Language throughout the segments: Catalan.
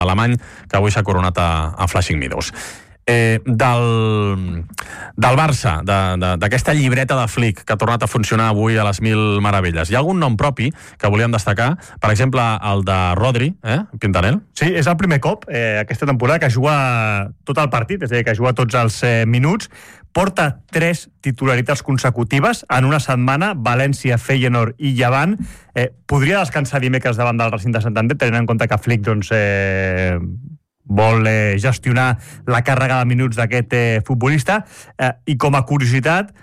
alemany, que avui s'ha coronat a Flushing Meadows. Del Barça, d'aquesta llibreta de Flick que ha tornat a funcionar avui a les mil meravelles. Hi ha algun nom propi que volíem destacar? Per exemple, el de Rodri, Quintanel? Sí, és el primer cop aquesta temporada que juga tot el partit, és a dir, que juga tots els minuts. Porta 3 titularitats consecutives en una setmana, València, Feyenoord i Llevant. Podria descansar dimecres davant del Racing de Santander, tenint en compte que Flick vol gestionar la càrrega de minuts d'aquest futbolista, i com a curiositat,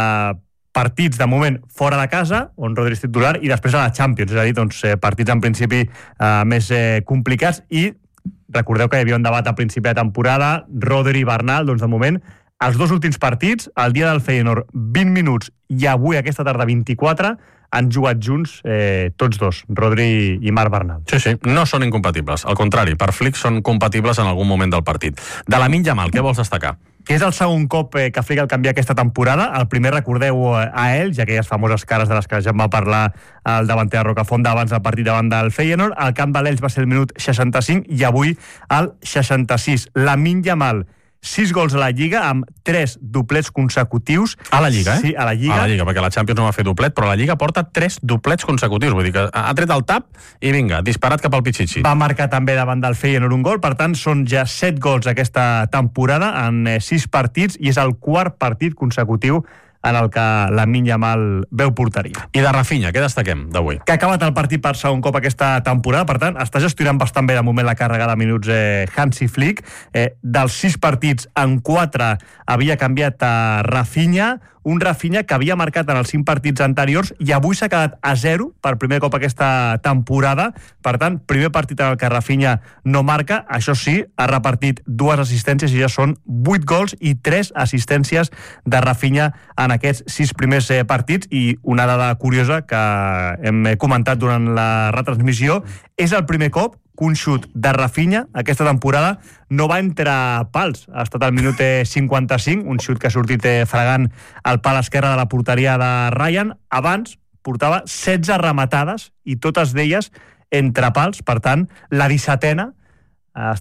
partits de moment fora de casa, on Rodri és titular, i després a la Champions, és a dir, partits en principi més complicats, i recordeu que hi havia un debat a principi de temporada, Rodri i Bernal, de moment, els 2 últims partits, el dia del Feyenoord 20 minuts i avui aquesta tarda 24, han jugat junts tots dos, Rodri i Marc Bernal. Sí, no són incompatibles. Al contrari, per Flick són compatibles en algun moment del partit. De Lamine Yamal, què vols destacar? Que és el segon cop que Flick el canvia aquesta temporada. El primer, recordeu, a Elx, aquelles famoses cares de les que ja en va parlar el davanter de Rocafonda abans del partit davant del Feyenoord. El camp de l'Elx va ser el minut 65 i avui el 66. Lamine Yamal, 6 gols a la Lliga, amb 3 doblets consecutius. A la Lliga, Sí, a la Lliga. A la Lliga, perquè la Champions no va fer doblet, però la Lliga porta 3 doblets consecutius. Vull dir que ha tret el tap i vinga, disparat cap al Pichichi. Va marcar també davant del Feyenoord un gol, per tant, són ja 7 gols aquesta temporada en 6 partits, i és el 4º partit consecutiu en el que Lamine Yamal veu porteria. I de Rafinha, què destaquem d'avui? Que ha acabat el partit per segon cop aquesta temporada, per tant, està gestionant bastant bé de moment la càrrega de minuts Hansi Flick. Dels 6 partits, en 4 havia canviat a Rafinha, un Rafinha que havia marcat en els 5 partits anteriors i avui s'ha quedat a 0 per primer cop aquesta temporada. Per tant, primer partit en el que Rafinha no marca. Això sí, ha repartit 2 assistències i ja són 8 gols i 3 assistències de Rafinha en aquests 6 primers partits. I una dada curiosa que hem comentat durant la retransmissió, és el primer cop que un xut de Rafinha aquesta temporada no va entrar pals. Ha estat al minut 55, un xut que ha sortit fregant al pal esquerre de la porteria de Ryan. Abans portava 16 rematades i totes d'elles entre pals. Per tant, la 17a ha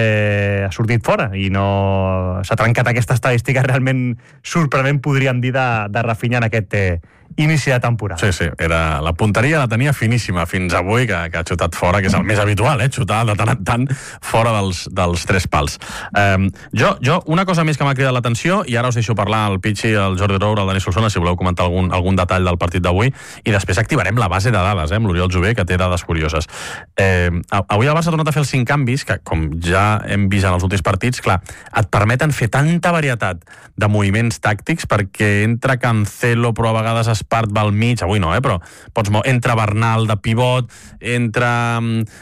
sortit fora i no s'ha trencat aquesta estadística realment sorprenent, podríem dir, de Rafinha en aquest inici de temporada. Sí, la punteria la tenia finíssima fins avui, que ha xutat fora, que és el més habitual, xutar de tant en tant fora dels 3 pals. Jo, una cosa més que m'ha cridat l'atenció, i ara us deixo parlar al Pichi, al Jordi Roure, al Dani Solsona, si voleu comentar algun detall del partit d'avui, i després activarem la base de dades, amb l'Oriol Jové, que té dades curioses. Avui el Barça ha tornat a fer els 5 canvis, que com ja hem vist en els últims partits, clar, et permeten fer tanta varietat de moviments tàctics, perquè entra Cancelo, però a vegades Espart va al mig, avui no, però entra Bernal de pivot, entra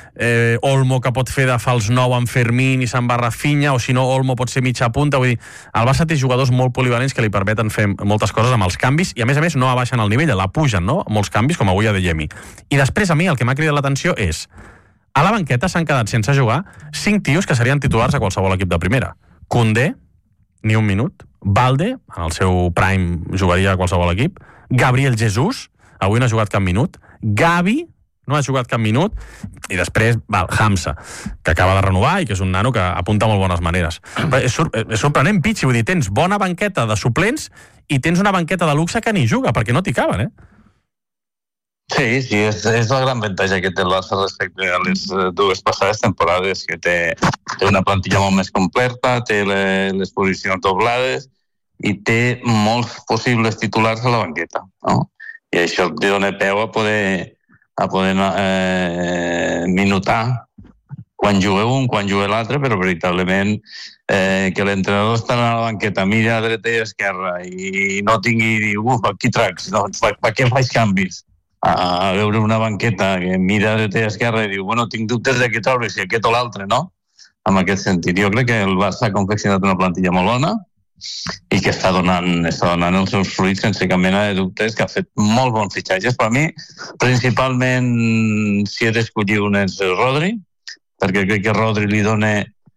Olmo, que pot fer de fals 9 amb Fermín i se'n va Rafinha, o si no, Olmo pot ser mitja punta. Vull dir, el Barça té jugadors molt polivalents que li permeten fer moltes coses amb els canvis, i a més no abaixen el nivell, la pugen, no? Molts canvis, com avui a Adeyemi. I després, a mi, el que m'ha cridat l'atenció és: a la banqueta s'han quedat sense jugar 5 tios que serien titulars a qualsevol equip de primera. Koundé, ni un minut. Balde, en el seu prime, jugaria a qualsevol equip. Gabriel Jesús, avui no ha jugat cap minut. Gavi, no ha jugat cap minut. I després, Hamza, que acaba de renovar i que és un nano que apunta molt bones maneres. És sorprenent, Pichi, vull dir, tens bona banqueta de suplents i tens una banqueta de luxe que ni juga, perquè no t'hi caben, Sí, és el gran avantatge que té el Barça respecte a les 2 passades temporades, que té una plantilla molt més completa, té les posicions doblades i té molts possibles titulars a la banqueta, no? I això et dona peu a poder minutar quan juga un, quan juga l'altre, però veritablement que l'entrenador està a la banqueta, mira a dreta i a esquerra i no tingui, aquí tracs, no, per què faig canvis? A veure una banqueta que mira a dreta i a esquerra i diu, tinc dubtes de què treure, si aquest o l'altre, no? En aquest sentit, jo crec que el Barça ha confeccionat una plantilla molt bona i que està donant els seus fruits sense cap mena de dubtes, que ha fet molt bons fitxatges. Per mi, principalment, si he d'escollir un és Rodri, perquè crec que Rodri li dona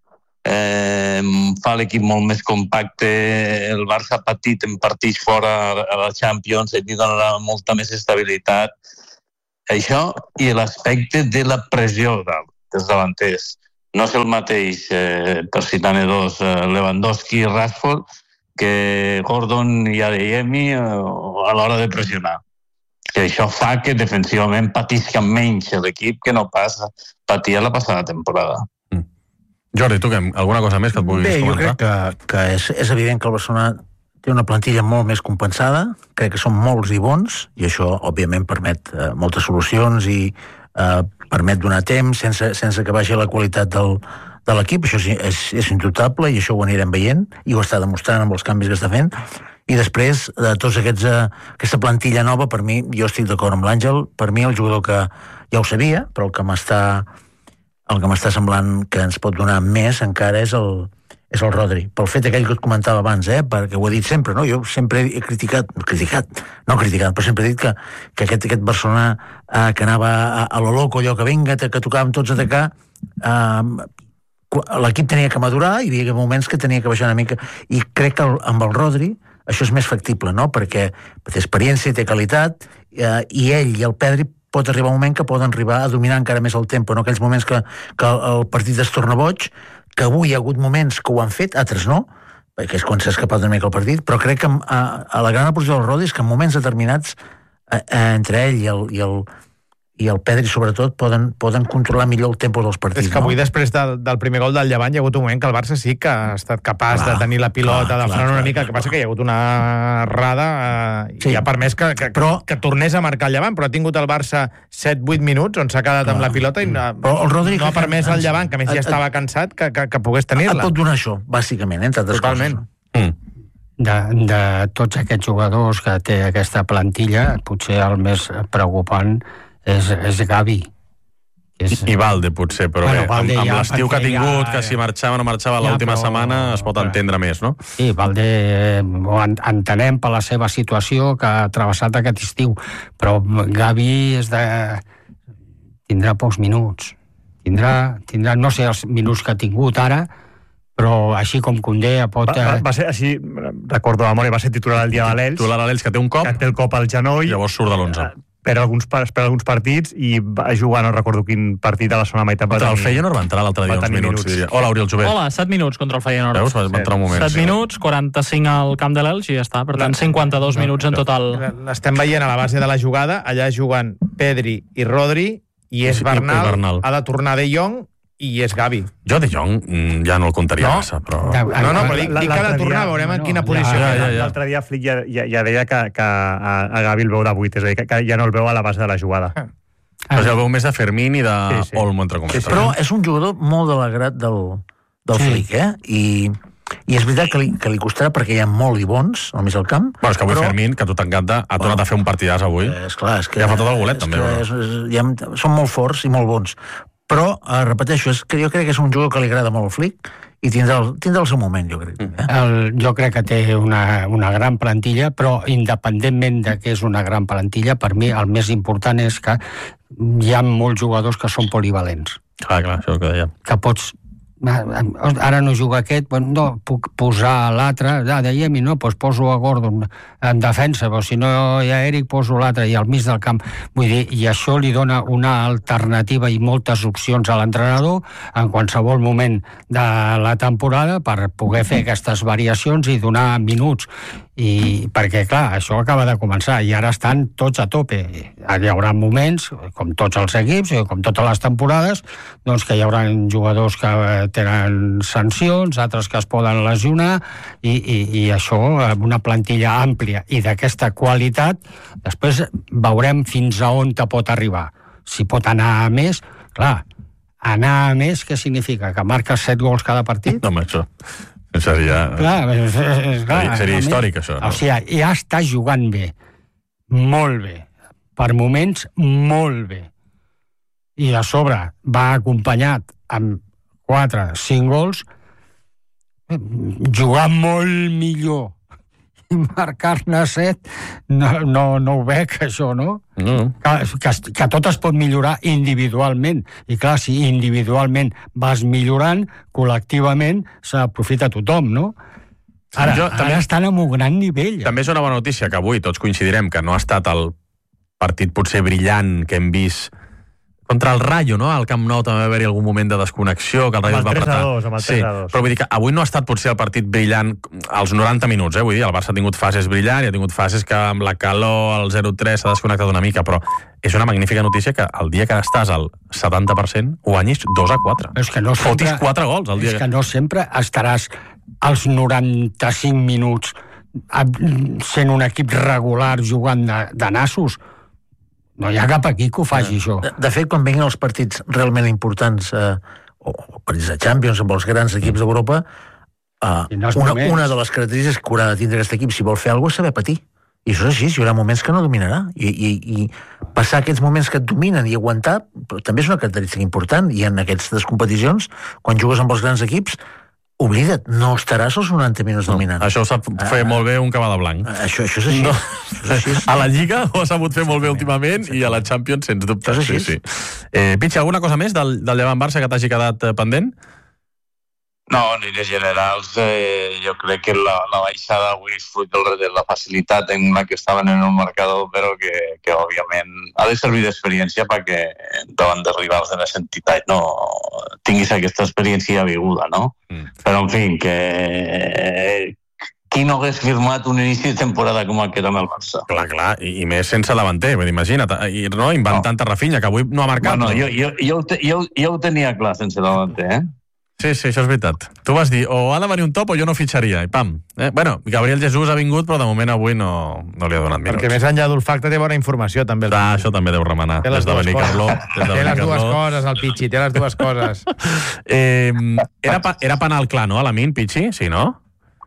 fa l'equip molt més compacte. El Barça petit en partits fora a la Champions li donarà molta més estabilitat. Això i l'aspecte de la pressió dels davanters. no és el mateix, per citar-ne dos, Lewandowski i Rashford, que Gordon i Adeyemi a l'hora de pressionar. Que això fa que defensivament patisca menys l'equip que no patia la passada temporada. Jordi, tu alguna cosa més que et vulguis comentar? Bé, jo crec que és evident que el Barcelona té una plantilla molt més compensada, crec que són molts i bons, i això, òbviament, permet moltes solucions i permet donar temps sense que vagi la qualitat de l'equip. Això és indubtable i això ho anirem veient i ho està demostrant amb els canvis que està fent. I després, de tots aquesta plantilla nova, per mi, jo estic d'acord amb l'Àngel, per mi el jugador que ja ho sabia, però el que m'està semblant que ens pot donar més encara és el Rodri, pel fet aquell que et comentava abans, perquè ho he dit sempre, no? Jo sempre he criticat, però sempre he dit que aquest Barcelona que anava a lo loco, allò que vinga, que tocàvem tots a atacar, l'equip tenia que madurar i hi havia moments que tenia que baixar una mica, i crec que amb el Rodri això és més factible, no? Perquè té experiència, té qualitat, i ell i el Pedri pot arribar un moment que poden arribar a dominar encara més el tempo, no? Aquells moments que el partit es torna boig, que avui hi ha hagut moments que ho han fet, altres no, perquè és quan s'ha escapat una mica el partit, però crec que a la gran aportació del Rodri és que en moments determinats entre ell i el Pedri, sobretot, poden controlar millor el tempo dels partits. És que avui, després del primer gol del Llevant, hi ha hagut un moment que el Barça sí que ha estat capaç de tenir la pilota, de frenar una mica, que passa que hi ha hagut una errada i ha permès que tornés a marcar el Llevant, però ha tingut el Barça 7-8 minuts on s'ha quedat amb la pilota i no ha permès al Llevant, que a més ja estava cansat, que pogués tenir-la. Et pot donar això, bàsicament, entre altres coses. De tots aquests jugadors que té aquesta plantilla, potser el més preocupant és Gavi. I Valde, potser, però bé, amb l'estiu que ha tingut, que si marxava o no marxava l'última setmana, es pot entendre més, no? Sí, Valde ho entenem per la seva situació que ha travessat aquest estiu, però Gavi tindrà pocs minuts. Tindrà, no sé els minuts que ha tingut ara, però així com Koundé pot... Va ser així, recordo de memòria, va ser titular el dia de l'Elx. Titular a l'Elx, que té un cop. Que té el cop al genoll. Llavors surt de l'11. Per alguns partits i va jugar, no recordo quin partit a la segona meitat. Contra el Feyenoord va entrar l'altre dia uns minuts. Hola, Oriol Jové. Hola, 7 minuts contra el Feyenoord. Veus? Va entrar un moment. 7 minuts, 45 al camp de l'Elx i ja està. Per tant, 52 minuts en total. L'estem veient a la base de la jugada. Allà juguen Pedri i Rodri i és Bernal. Ha de tornar De Jong i és Gavi. Jo De Jong ja no el comptaria massa, però... No, però dic que ha de tornar, veurem en quina posició. L'altre dia Flick ja deia que a Gavi el veu de 8, és a dir, que ja no el veu a la base de la jugada. Però ja el veu més de Fermín i d'Olmo, entre cometes. Però és un jugador molt de l'agrat del Flick, i és veritat que li costarà perquè hi ha molt i bons al mig del camp. Però és que avui Fermín, que tu t'encanta, ha tornat a fer un partidàs avui. Esclar, és que... Ja ha faltat el golet, també. Són molt forts i molt bons. Però, repeteixo, que jo crec que és un jugador que li agrada molt el Flick i tindrà el seu moment, jo crec. Jo crec que té una gran plantilla, però independentment de que és una gran plantilla, per mi el més important és que hi ha molts jugadors que són polivalents. Clar, això que dèiem. Que pots... Ara no juga aquest, no, puc posar l'altre, dèiem, i no, doncs poso a Gordon en defensa, però si no hi ha Eric, poso l'altre, i al mig del camp. Vull dir, i això li dona una alternativa i moltes opcions a l'entrenador en qualsevol moment de la temporada per poder fer aquestes variacions i donar minuts. I perquè, clar, això acaba de començar i ara estan tots a tope. Hi haurà moments, com tots els equips, com totes les temporades, doncs que hi haurà jugadors que tenen sancions, altres que es poden lesionar, i això, una plantilla àmplia i d'aquesta qualitat, després veurem fins a on te pot arribar. Si pot anar a més, clar, anar a més, què significa? Que marques 7 gols cada partit? No, això seria... Seria històric, això. O sigui, ja està jugant bé. Molt bé. Per moments, molt bé. I a sobre va acompanyat amb 4-5 gols, jugar molt millor i marcar-ne 7, no ho veig, això, no? Que tot es pot millorar individualment. I clar, si individualment vas millorant, col·lectivament s'aprofita tothom, no? Ara estan en un gran nivell. També és una bona notícia que avui tots coincidirem que no ha estat el partit potser brillant que hem vist Contra el Rayo, no? Al Camp Nou també va haver-hi algun moment de desconnexió, que el Rayo es va apretar. Amb el 3-2. Però vull dir que avui no ha estat potser el partit brillant als 90 minuts, vull dir, el Barça ha tingut fases brillants i ha tingut fases que amb la calor, el 0-3 s'ha desconnectat una mica, però és una magnífica notícia que el dia que estàs al 70% guanyis 2-4. És que no sempre, fotis 4 gols el dia. És que no sempre estaràs als 95 minuts sent un equip regular jugant de nassos. No hi ha cap equip que ho faci, això. De fet, quan vinguin els partits realment importants, o partits de Champions, amb els grans equips d'Europa, una de les característiques que haurà de tindre aquest equip, si vol fer alguna cosa, és saber patir. I això és així, hi haurà moments que no dominarà. I passar aquests moments que et dominen i aguantar, també és una característica important. I en aquestes competicions, quan jugues amb els grans equips, oblida't, no estaràs els 90 minuts dominant. Això ho sap fer molt bé un cavall blanc. Això és així. No. A la Lliga ho ha sabut fer molt bé últimament i a la Champions, sens dubte. Sí. Pitxi, alguna cosa més del Llevant-Barça que t'hagi quedat pendent? No, en línies generals, jo crec que la baixada avui és fruit de la facilitat en la que estaven en el marcador, però que òbviament ha de servir d'experiència perquè davant de rivals de les entitats no tinguis aquesta experiència avinguda, no? Però, en fi, que qui no hagués firmat un inici de temporada com aquest amb el Barça? Clar, i més sense davanter, imagina't, no? Inventant Rafinha, que avui no ha marcat. Bueno, jo ho tenia clar sense davanter, Sí, això és veritat. Tu vas dir, o ha de venir un top o jo no fitxaria, i pam. Bueno, Gabriel Jesús ha vingut, però de moment avui no li ha donat minuts. Perquè més enllà d'olfacte té bona informació, també. Això també deu remenar. Des de Benicarló. Té les dues coses, el Pichi, té les dues coses. Era penal clar, no, a Lamine, Pichi? Sí, no?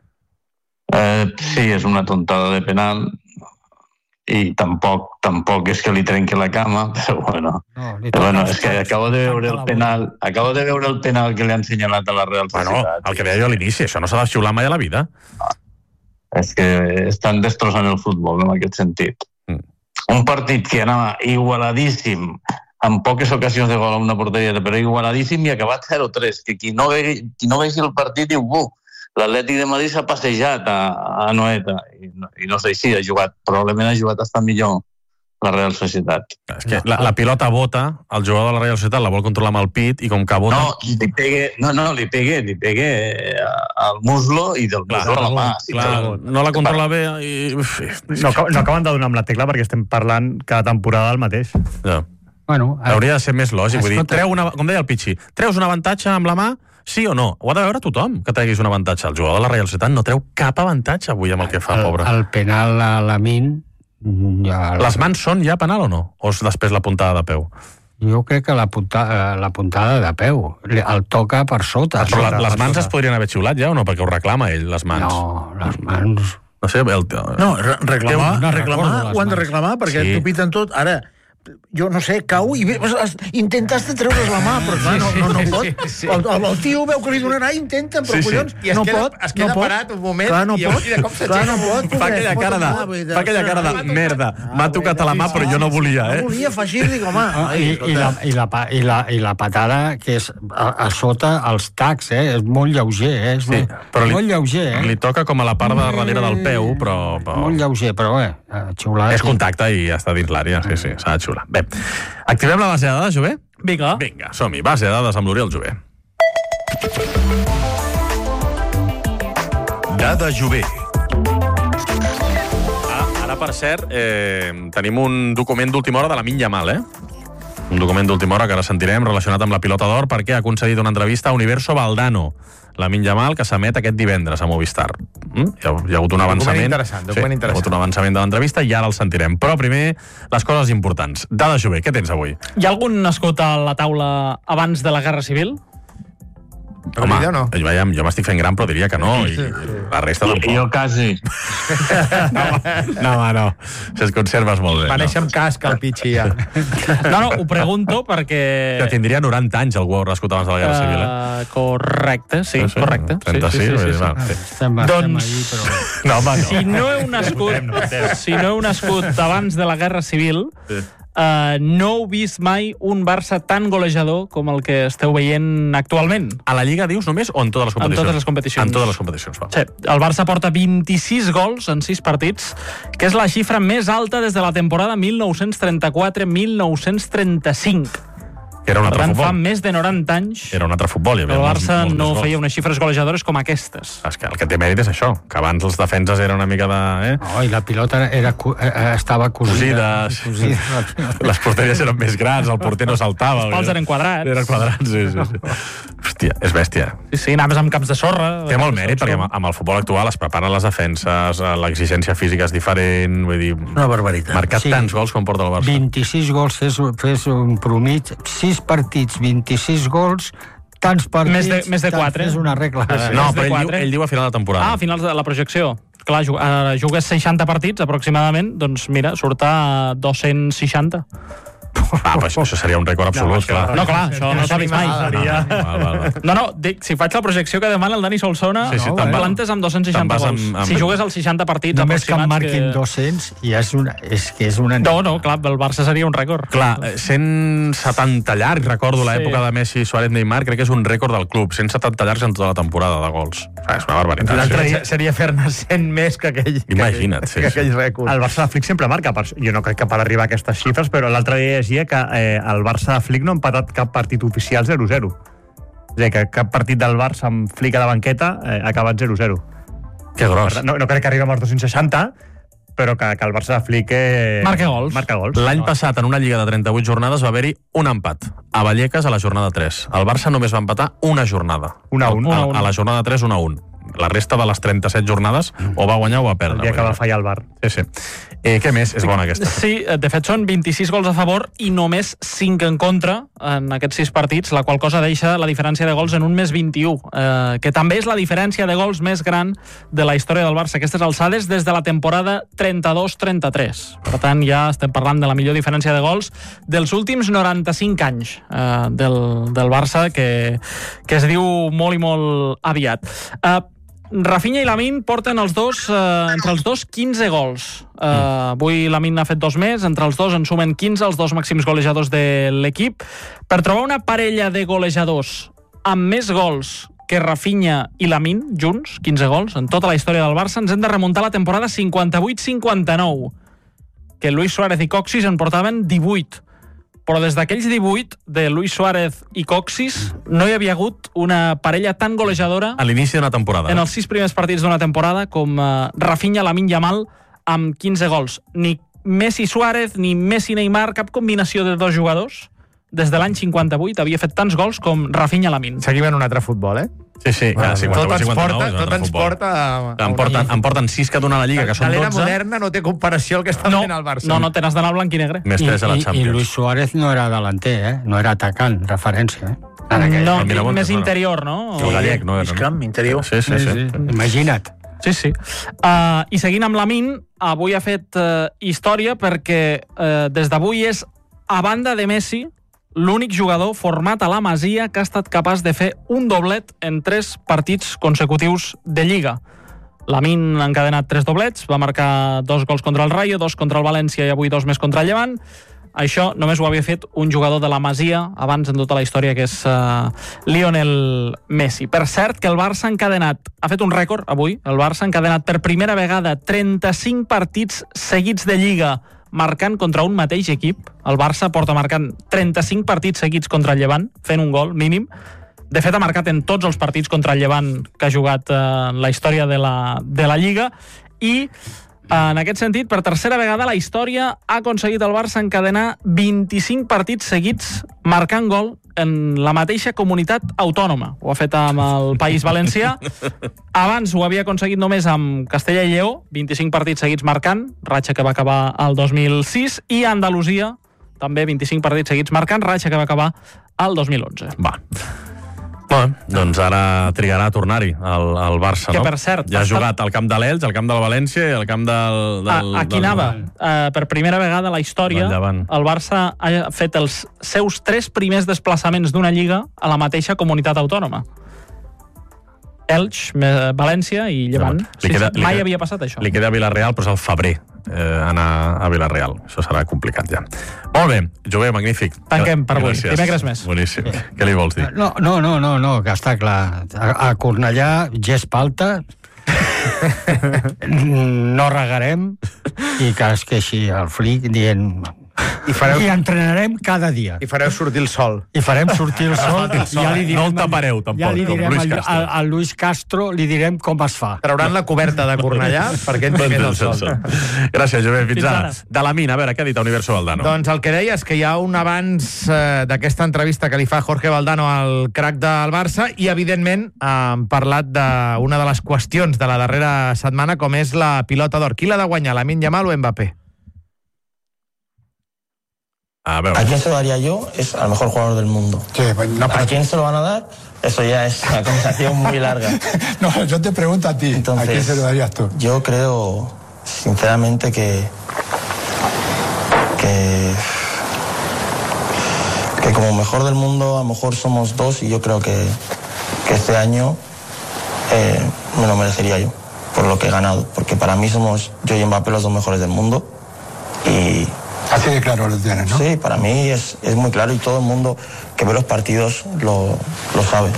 Sí, és una tontada de penal. I tampoc és que li trenqui la cama, però bueno, és que acabo de veure el penal que li han senyalat a la Real Societat. El que deia jo a l'inici, això no s'ha de xiular mai a la vida. És que estan destrossant el futbol en aquest sentit. Un partit que anava igualadíssim, amb poques ocasions de gol a una porteria, però igualadíssim i acabat 0-3, que qui no vegi el partit diu, l'Atlètic de Madrid s'ha passejat a Noeta, i no sé si probablement ha jugat bastant millor la Real Societat. És que la pilota bota, el jugador de la Real Societat la vol controlar amb el pit, i com que bota... li pegue al muslo i del muslo a la mà. No la controla bé i... No acaben de donar amb la tecla perquè estem parlant cada temporada el mateix. Hauria de ser més lògic. Vull dir, com deia el Pichi, treus un avantatge amb la mà, sí o no? Ho ha de veure tothom, que treguis un avantatge. El jugador de la Real Societat no treu cap avantatge avui amb el que fa, pobre. El penal a Lamine... Les mans són ja penal o no? O és després la puntada de peu? Jo crec que la puntada de peu. El toca per sota. Però les mans es podrien haver xiulat ja o no? Perquè ho reclama ell, les mans. No, les mans... No sé, reclamar ho han de reclamar perquè t'ho piten tot. Ara, jo no sé, cau i intentaste treure's la mà, però clar, no pot. El tio veu que li donarà i intenta, però collons, no pot. Es queda parat un moment i de cop s'aixeca. Fa aquella cara de merda. M'ha tocat a la mà, però jo no volia, No volia, afegir, dic, home... I la patada, que és a sota els tacs, és molt lleuger, és molt lleuger. Li toca com a la part de darrere del peu, però... Molt lleuger, però xiular... És contacte i ja està dins l'àrea, sí, s'ha de xiular. Bé, activem la base de dades, Jové? Vinga, som-hi. Base de dades amb l'Oriol Jové. Dada Jové. Ara, per cert, tenim un document d'última hora de Lamine Yamal, Un document d'última hora que ara sentirem relacionat amb la pilota d'or perquè ha concedit una entrevista a Universo Valdano. Lamine Yamal, que s'emet aquest divendres a Movistar. Hi ha hagut un avançament. Document interessant. Hi ha hagut un avançament de l'entrevista i ara el sentirem. Però primer, les coses importants. Dada Jové, què tens avui? Hi ha algun nascut a la taula abans de la Guerra Civil? Home, jo m'estic fent gran, però diria que no, i la resta tampoc. Jo quasi. No. Si et conserves molt bé. Va néixer amb casc, el Pichi, ja. No, ho pregunto perquè... Que tindria 90 anys algú nascut abans de la Guerra Civil, Correcte, sí, correcte. 36, Estem allí, però... No, home, no. Si no heu nascut abans de la Guerra Civil... no heu vist mai un Barça tan golejador com el que esteu veient actualment. A la Lliga dius només o en totes les competicions? En totes les competicions. En totes les competicions, va. Sí, el Barça porta 26 gols en 6 partits, que és la xifra més alta des de la temporada 1934-1935. Era un Per altre tant, futbol. fa més de 90 anys Era un altre futbol. el Barça no feia unes xifres golejadores com aquestes. És que el que té mèrit és això, que abans els defenses era una mica de... Oh, i la pilota estava cosida. Les porteries eren més grans, el porter no saltava. Els pals eren quadrats. Eren quadrats, sí. Hòstia, és bèstia. Sí, anaves amb camps de sorra. Té molt mèrit, perquè amb el futbol actual es preparen les defenses, l'exigència física és diferent, vull dir... Una barbaritat. Marcat tants gols com porta el Barça. 26 gols, fes un promig, 6 partits, 26 gols, tants partits... Més de 4. És una regla. No, però ell diu a final de temporada. A finals de la projecció. Clar, jugues 60 partits aproximadament, doncs mira, surt a 260. Però això seria un rècord absolut, clar. No, clar, això no s'ha vist mai. No, dic, si faig la projecció que demana el Dani Solsona, te'n plantes amb 260 gols. Si jugues als 60 partits només que en aproximats... marquin 200, ja és una... No, clar, el Barça seria un rècord. Clar, 170 llargs, recordo l'època de Messi, Suárez, Neymar, crec que és un rècord del club. 170 llargs en tota la temporada de gols. És una barbaritat. L'altre dia seria fer-ne 100 més que aquell... Imagina't, sí. Aquell rècord. El Barça de Flick sempre marca. Jo no crec que per arribar a aquestes xifres, però l'altre dia llegia que el Barça de Flick no ha empatat cap partit oficial 0-0. És a dir, que cap partit del Barça amb Flick a la banqueta ha acabat 0-0. Que gros. No crec que arribem als 260, però que el Barça de Flick... Marca gols. L'any passat, en una lliga de 38 jornades, va haver-hi un empat. A Vallecas, a la jornada 3. El Barça només va empatar una jornada. 1-1. A la jornada 3, 1-1. La resta de les 37 jornades o va guanyar o va perdre. El dia que va fallar el Bar. Sí. Què més? És bona aquesta. Sí, de fet són 26 gols a favor i només 5 en contra en aquests 6 partits, la qual cosa deixa la diferència de gols en un més 21, que també és la diferència de gols més gran de la història del Barça. Aquestes alçades des de la temporada 32-33. Per tant, ja estem parlant de la millor diferència de gols dels últims 95 anys del Barça, que es diu molt i molt aviat. Rafinha i Lamine porten els dos, entre els dos, 15 gols. Avui Lamine ha fet 2 més, entre els dos en sumen 15, els 2 màxims golejadors de l'equip. Per trobar una parella de golejadors amb més gols que Rafinha i Lamine, junts, 15 gols, en tota la història del Barça, ens hem de remuntar a la temporada 58-59, que Luis Suárez i Coxis en portaven 18. Però des d'aquells 18 de Luis Suárez i Coxis no hi havia hagut una parella tan golejadora a l'inici d'una temporada. En els 6 primers partits d'una temporada com Rafinha, Lamine Yamal amb 15 gols. Ni Messi Suárez ni Messi Neymar, cap combinació de dos jugadors des de l'any 58 havia fet tants gols com Rafinha Lamine. Seguim en un altre futbol, Sí, clar, 58-59 tot ens porta em porten 6 que dona la Lliga, que són 12. L'era moderna no té comparació al que està fent el Barça. No, te n'has d'anar al blanc i negre. Més 3 a la Champions. I Luis Suárez no era delanter, no era atacant, referència. No, més interior, no? El gallec, no era, no? Camp, interior. Sí. Imagina't. Sí. I seguint amb Lamine, avui ha fet història perquè des d'avui és, a banda de Messi, l'únic jugador format a la Masia que ha estat capaç de fer un doblet en 3 partits consecutius de Lliga. Lamine ha encadenat 3 doblets, va marcar 2 gols contra el Rayo, 2 contra el València i avui 2 més contra el Llevant. Això només ho havia fet un jugador de la Masia abans en tota la història, que és Lionel Messi. Per cert, que el Barça ha fet un rècord avui, el Barça ha encadenat per primera vegada 35 partits seguits de Lliga marcant contra un mateix equip. El Barça porta marcant 35 partits seguits contra el Llevant, fent un gol mínim. De fet, ha marcat en tots els partits contra el Llevant que ha jugat en la història de la Lliga. I en aquest sentit, per tercera vegada a la història ha aconseguit el Barça encadenar 25 partits seguits marcant gol en la mateixa comunitat autònoma. Ho ha fet amb el País Valencià. Abans ho havia aconseguit només amb Castella i Lleó, 25 partits seguits marcant, ratxa que va acabar el 2006, i a Andalusia, també 25 partits seguits marcant, ratxa que va acabar el 2011. Va. Bueno, doncs ara trigarà a tornar-hi al Barça, que, no? Per cert, ja ha jugat al camp de l'Elx, al camp del València i al camp del aquí anava. Per primera vegada a la història, el Barça ha fet els seus 3 primers desplaçaments d'una lliga a la mateixa comunitat autònoma. Elx, València i Llevant. Mai havia passat això. Li queda a Vilareal, però és al febrer anar a Vilareal. Això serà complicat ja. Molt bé, Jové, magnífic. Tanquem per avui. Dimecres més. Boníssim. Què li vols dir? No, que està clar. A Cornellà, gest palta, no regarem, i que es queixi el Flick dient I entrenarem cada dia. I fareu sortir el sol. I farem sortir el sol. No el tapareu, tampoc, ja li com direm Luis Castro. al Luis Castro, li direm com es fa. Trauran la coberta de Cornellà perquè entri més el sol. Gràcies, Jové. Fins Fins ara. ara. De la mina, a veure, què ha dit a Universo Valdano? Doncs el que deia és que hi ha un avanç d'aquesta entrevista que li fa Jorge Valdano al crac del Barça i, evidentment, han parlat d'una de les qüestions de la darrera setmana, com és la pilota d'or. Qui l'ha de guanyar, Lamine Yamal o Mbappé? A veure. ¿A quién se lo daría yo? Es al mejor jugador del mundo. Sí, pues no, ¿A quién se lo van a dar? Eso ya es una conversación muy larga. no, yo te pregunto a ti, Entonces, ¿a quién se lo darías tú? Yo creo, sinceramente, que como mejor del mundo a lo mejor somos dos y yo creo que este año me lo merecería yo por lo que he ganado, porque para mí somos yo y Mbappé los dos mejores del mundo y Así de claro lo tienes, ¿no? sí, para mí es muy claro y todo el mundo que ve los partidos lo sabe.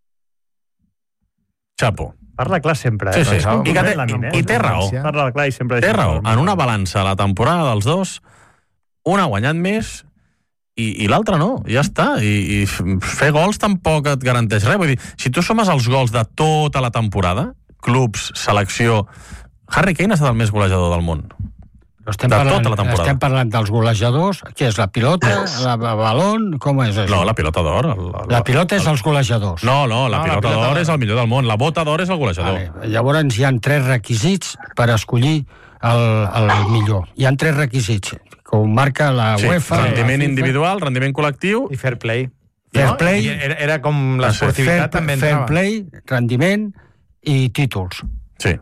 Chapo. Parla clar sempre, Sí, sí. I I té raó. Parla clar i sempre... Té raó. En una balança, la temporada dels dos, un ha guanyat més i l'altre no. Ja està. I fer gols tampoc et garanteix res. Vull dir, si tu sumes els gols de tota la temporada, clubs, selecció... Harry Kane ha estat el més golejador del món. Estem parlant dels golejadors, què és, la pilota, el balón, com és això? No, la pilota d'or. La pilota és els golejadors. No, la pilota d'or és el millor del món. La bota d'or és el golejador. Vale. Llavors hi ha 3 requisits per escollir el millor. Hi ha 3 requisits, que ho marca la UEFA. Rendiment individual, rendiment col·lectiu... I fair play. Fair play. Era com l'esportivitat també entrava. Fair play, rendiment i títols. Sí.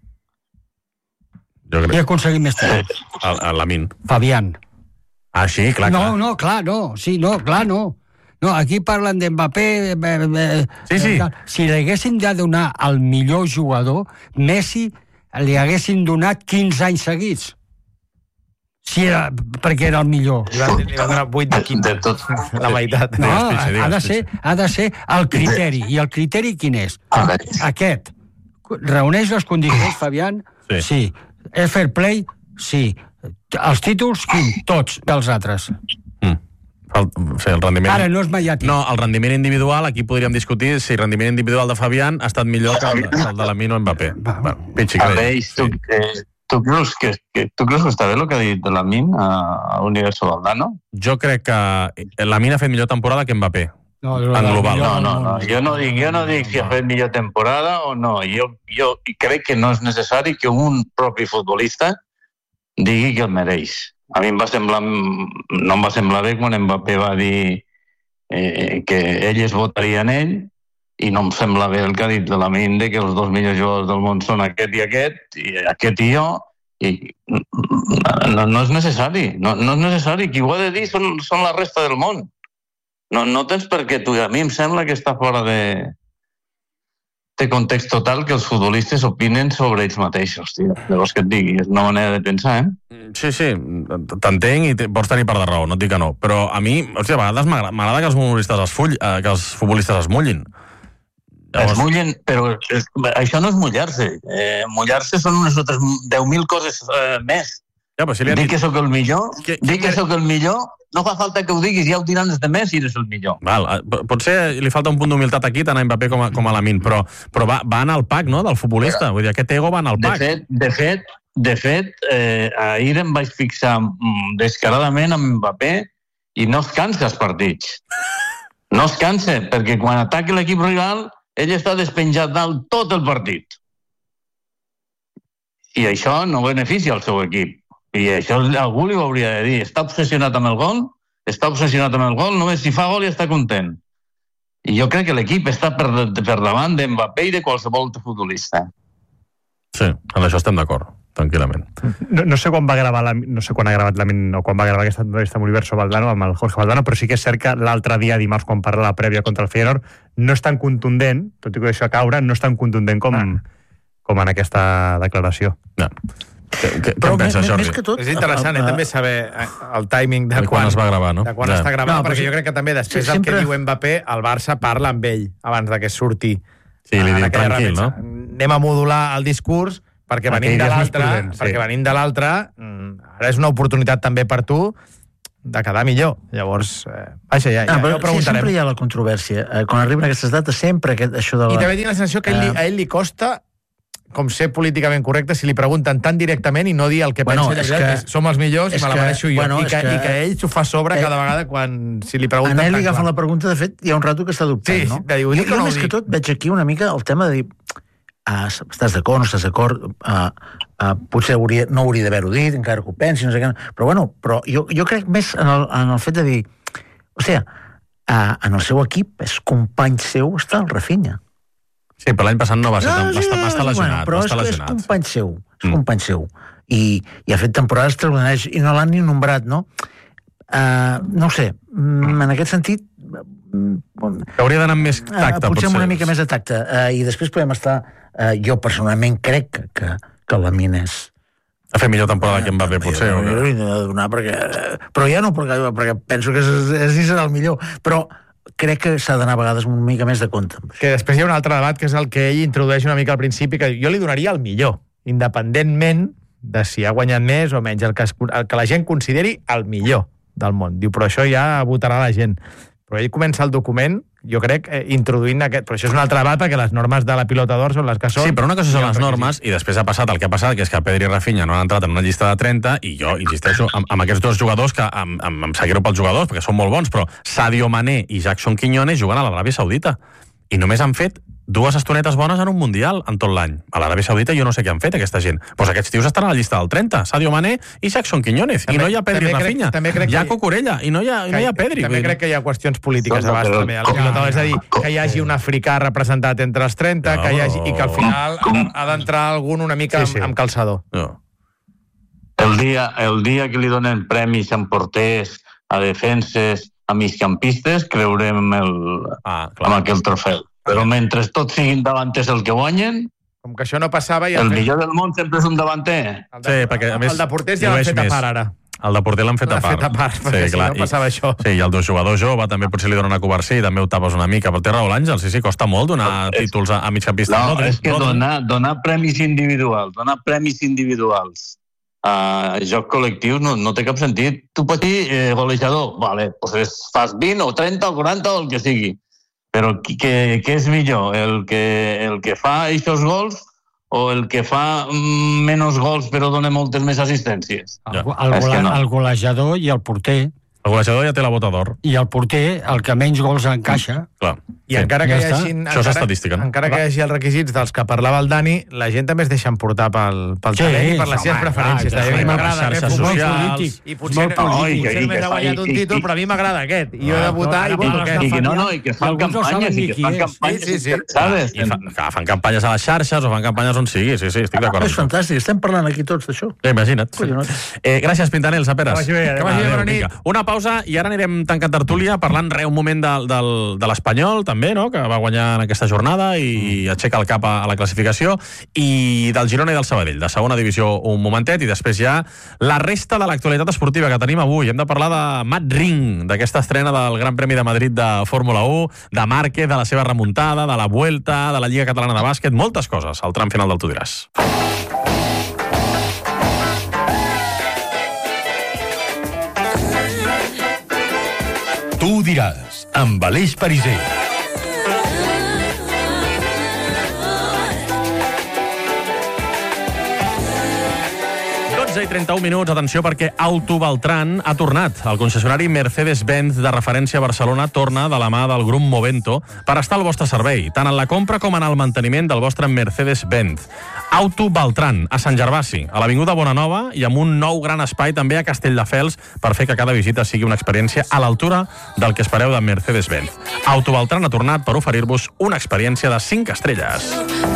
Qui ha aconseguit més títols? Lamine. Fabián. Ah, sí, clar. No, clar, no. Sí, no, clar, no. No, aquí parlen d'Mbappé... Sí. Si li haguessin de donar al millor jugador, Messi li haguessin donat 15 anys seguits. Sí, perquè era el millor. Li van donar 8 de 15. De tot. La meitat. No, ha de ser el criteri. I el criteri quin és? Aquest. Reuneix les condicions, Fabián? Sí. És fair play? Sí. Els títols, quin? Tots dels altres. El rendiment... Ara no és mediàtic. No, el rendiment individual, aquí podríem discutir si el rendiment individual de Fabián ha estat millor que el de Lamine o Mbappé. ¿Tú crees que està bé el que ha dit Lamine a Universo Valdano? Jo crec que Lamine ha fet millor temporada que Mbappé. En global. No. Jo no dic si ha fet millor temporada o no. Jo crec que no és necessari que un propi futbolista digui que el mereix. A mi no em va semblar bé quan Mbappé va dir que ell es votaria en ell, i no em sembla bé el que ha dit de Lamine de que els dos millors jugadors del món són aquest i aquest i jo, i no és necessari. No és necessari. Qui ho ha de dir són la resta del món. No tens per què tu. A mi em sembla que està fora de context total que els futbolistes opinen sobre ells mateixos, tio. Llavors que et digui, és una manera de pensar, Sí, t'entenc i pots tenir part de raó, no et dic que no. Però a mi, a vegades m'agrada que els futbolistes es mullin. Es mullen, però això no és mullar-se. Mullar-se són unes altres 10.000 coses més. Dic que sóc el millor, no fa falta que ho diguis, ja ho diran des de més si eres el millor. Potser li falta un punt d'humilitat aquí, tant a Mbappé com a Lamine, però va anar al pack, no?, del futbolista. Vull dir, aquest ego va anar al pack. De fet, ahir em vaig fixar descaradament amb Mbappé i no es cansa els partits. No es cansa, perquè quan ataca l'equip rival, ell està despenjat dalt tot el partit. I això no beneficia el seu equip. I això algú li ho hauria de dir. Està obsessionat amb el gol, només si fa gol ja està content. I jo crec que l'equip està per davant d'Mbappé i de qualsevol futbolista. Sí, en això estem d'acord, tranquil·lament. No sé quan ha gravat Lamine o quan va gravar aquesta entrevista amb Universo Valdano, amb el Jorge Valdano, però sí que és cert que l'altre dia, dimarts, quan parla la prèvia contra el Feyenoord, no és tan contundent, tot i que això a caure, no és tan contundent com en aquesta declaració. No. Què penses, Jordi? És interessant, també saber el timing de quan es va gravar, no? De quan està gravat, perquè jo crec que també després del que diu Mbappé, el Barça parla amb ell abans que surti. Sí, li diu tranquil, no? Anem a modular el discurs perquè venim de l'altre, ara és una oportunitat també per tu de quedar millor. Llavors, vaja, ja ho preguntarem. Sempre hi ha la controvèrsia. Quan arriben aquestes dates, sempre això de la... I també tinc la sensació que a ell li costa com ser políticament correcte si li pregunten tan directament i no dir el que pensa ell, que som els millors i me la mereixo jo. I que ell s'ho fa sobre cada vegada quan si li pregunten tan clar. A ell li agafen la pregunta, de fet, hi ha un rato que està dubtant, no? Sí, diu, jo més que tot veig aquí una mica el tema de dir estàs d'acord, no estàs d'acord, potser no hauria d'haver-ho dit, encara que ho pensi, no sé què, però jo crec més en el fet de dir, o sigui, en el seu equip és company seu està el Rafinha. Sí, però l'any passat no va ser va estar lesionat. Però és company seu, és company seu. I ha fet temporades extraordinàries i no l'han ni nombrat, no? No ho sé, en aquest sentit... Hauria d'anar amb més tacte, potser amb una mica més de tacte. I després podem estar... Jo personalment crec que la Min és... Ha fet millor temporada que Mbappé, potser. Però ja no, perquè penso que és i serà el millor. Però crec que s'ha d'anar a vegades una mica més de compte. Que després hi ha un altre debat, que és el que ell introdueix una mica al principi, que jo li donaria el millor, independentment de si ha guanyat més o menys, el que la gent consideri el millor del món. Diu, però això ja votarà la gent. Però ell comença el document, jo crec, introduint aquest... Però això és un altre debat, perquè les normes de la pilota d'or són les que són... Sí, però una cosa són les normes, i després ha passat el que ha passat, que és que Pedri i Rafinha no han entrat en una llista de 30, i jo insisteixo amb aquests dos jugadors, que em seguireu pels jugadors, perquè són molt bons, però Sadio Mané i Jackson Quiñones juguen a l'Aràbia Saudita. I només han fet 2 estonetes bones en un Mundial en tot l'any. A l'Aràbia Saudita jo no sé què han fet, aquesta gent. Doncs aquests tios estan a la llista del 30, Sadio Mané i Jackson Quiñones. I no hi ha Pedri i Rafinha. Hi ha Cucurella i no hi ha Pedri. També crec que hi ha qüestions polítiques de base, també. És a dir, que hi hagi un africà representat entre els 30, que hi hagi, i que al final ha d'entrar algun una mica amb calçador. El dia que li donen premis en porters, a defenses, a migcampistes, creurem amb aquell trofeu. Però mentre tots siguin davanters el que guanyen, com que això no passava... El millor del món sempre és un davanter. Sí, perquè a més... El de porters ja l'han fet a part, ara. El de porter l'han fet a part. Perquè si no passava això. Sí, i el jugador jove també potser li donen a Covarsí, també ho tapes una mica. Però té raó l'Àngel, sí, costa molt donar títols a migcampista. No, és que donar premis individuals a joc col·lectiu no té cap sentit. Tu pots dir golejador, vale, doncs fas 20 o 30 o 40 o el que sigui. Però què és millor? El que fa aquests gols o el que fa menys gols però dona moltes més assistències? El golejador i el porter. El golejador ja té la bota d'or. I el porter, el que menys gols encaixa. Clar. I encara que hi hagi... Això és estadística, no? Encara que hi hagi els requisits dels que parlava el Dani, la gent també es deixa emportar pel talent i per les seves preferències. A mi m'agrada aquest futbol polític. I potser només ha guanyat un títol, però a mi m'agrada aquest. I jo he de votar i voto aquest. I que fan campanyes, ¿sabes? Fan campanyes a les xarxes o fan campanyes on sigui. Sí, estic d'acord. És fantàstic, estem parlant aquí tots d'això. Imagina't. Gràcies, Pintanel, Saperes. Que vagi bé, bona nit. Una pausa i ara anirem tancant tertúlia parlant un moment de l'Espanyol, també, no?, que va guanyar en aquesta jornada i aixeca el cap a la classificació, i del Girona i del Sabadell, de segona divisió un momentet, i després ja la resta de l'actualitat esportiva que tenim avui. Hem de parlar de Matt Ring, d'aquesta estrena del Gran Premi de Madrid de Fórmula 1, de Márquez, de la seva remuntada, de la Vuelta, de la Lliga Catalana de Bàsquet, moltes coses al tram final del Tu diràs. Tu diràs, amb Aleix Pariser. 31 minuts, atenció, perquè Auto Beltrán ha tornat. El concessionari Mercedes-Benz de referència a Barcelona torna de la mà del grup Movento per estar al vostre servei, tant en la compra com en el manteniment del vostre Mercedes-Benz. Auto Beltrán, a Sant Gervasi, a l'Avinguda Bonanova, i amb un nou gran espai també a Castelldefels per fer que cada visita sigui una experiència a l'altura del que espereu de Mercedes-Benz. Auto Beltrán ha tornat per oferir-vos una experiència de 5 estrelles.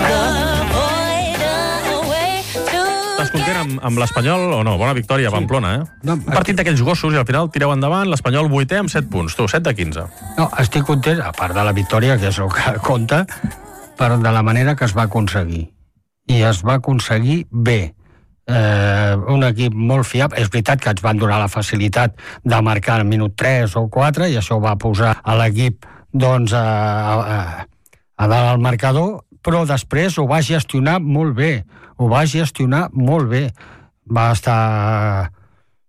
Estàs content amb l'Espanyol o no? Bona victòria a Pamplona, eh? Un partit d'aquells gossos i al final tireu endavant, l'Espanyol 8è amb 7 punts. Tu, 7 de 15. No, estic content, a part de la victòria, que és el que compta, però de la manera que es va aconseguir. I es va aconseguir bé. Un equip molt fiable. És veritat que ens van donar la facilitat de marcar al minut 3 o 4 i això va posar a l'equip doncs, a dalt al marcador, però després ho va gestionar molt bé. Va estar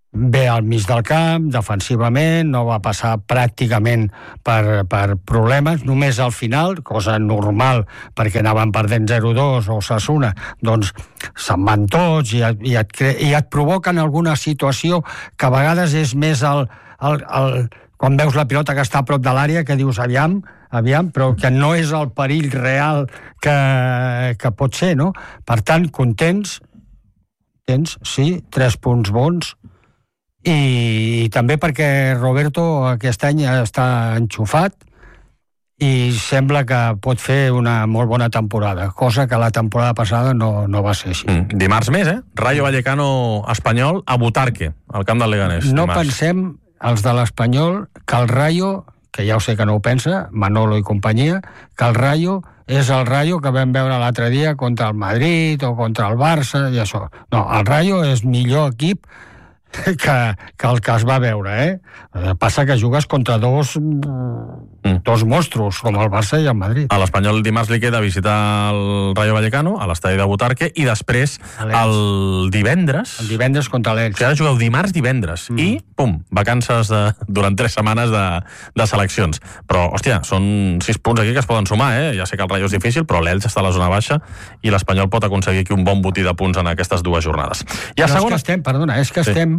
bé al mig del camp, defensivament, no va passar pràcticament per problemes, només al final, cosa normal, perquè anaven perdent 0-2 o Osasuna, doncs se'n van tots i et provoquen alguna situació que a vegades és més quan veus la pilota que està a prop de l'àrea, que dius aviam, però que no és el perill real que pot ser, no? Per tant, contents, sí, 3 punts bons, i també perquè Roberto aquest any està enxufat i sembla que pot fer una molt bona temporada, cosa que la temporada passada no va ser així. Dimarts més, Rayo Vallecano Espanyol a Butarque, al camp del Leganés. No pensem, els de l'Espanyol, que el Rayo, que ja ho sé que no ho pensa, Manolo i companyia, que el Rayo és el Rayo que vam veure l'altre dia contra el Madrid o contra el Barça i això. No, el Rayo és millor equip que el que es va veure, Passa que jugues contra dos monstruos, com el Barça i el Madrid. A l'Espanyol dimarts li queda visitar el Rayo Vallecano a l'estadi de Butarque i després el divendres... El divendres contra l'Elx. Que ara jugueu divendres i, pum, vacances durant 3 setmanes de seleccions. Però, hòstia, són 6 punts aquí que es poden sumar, Ja sé que el Rayo és difícil, però l'Elx està a la zona baixa i l'Espanyol pot aconseguir aquí un bon botí de punts en aquestes 2 jornades. I a segona... És que estem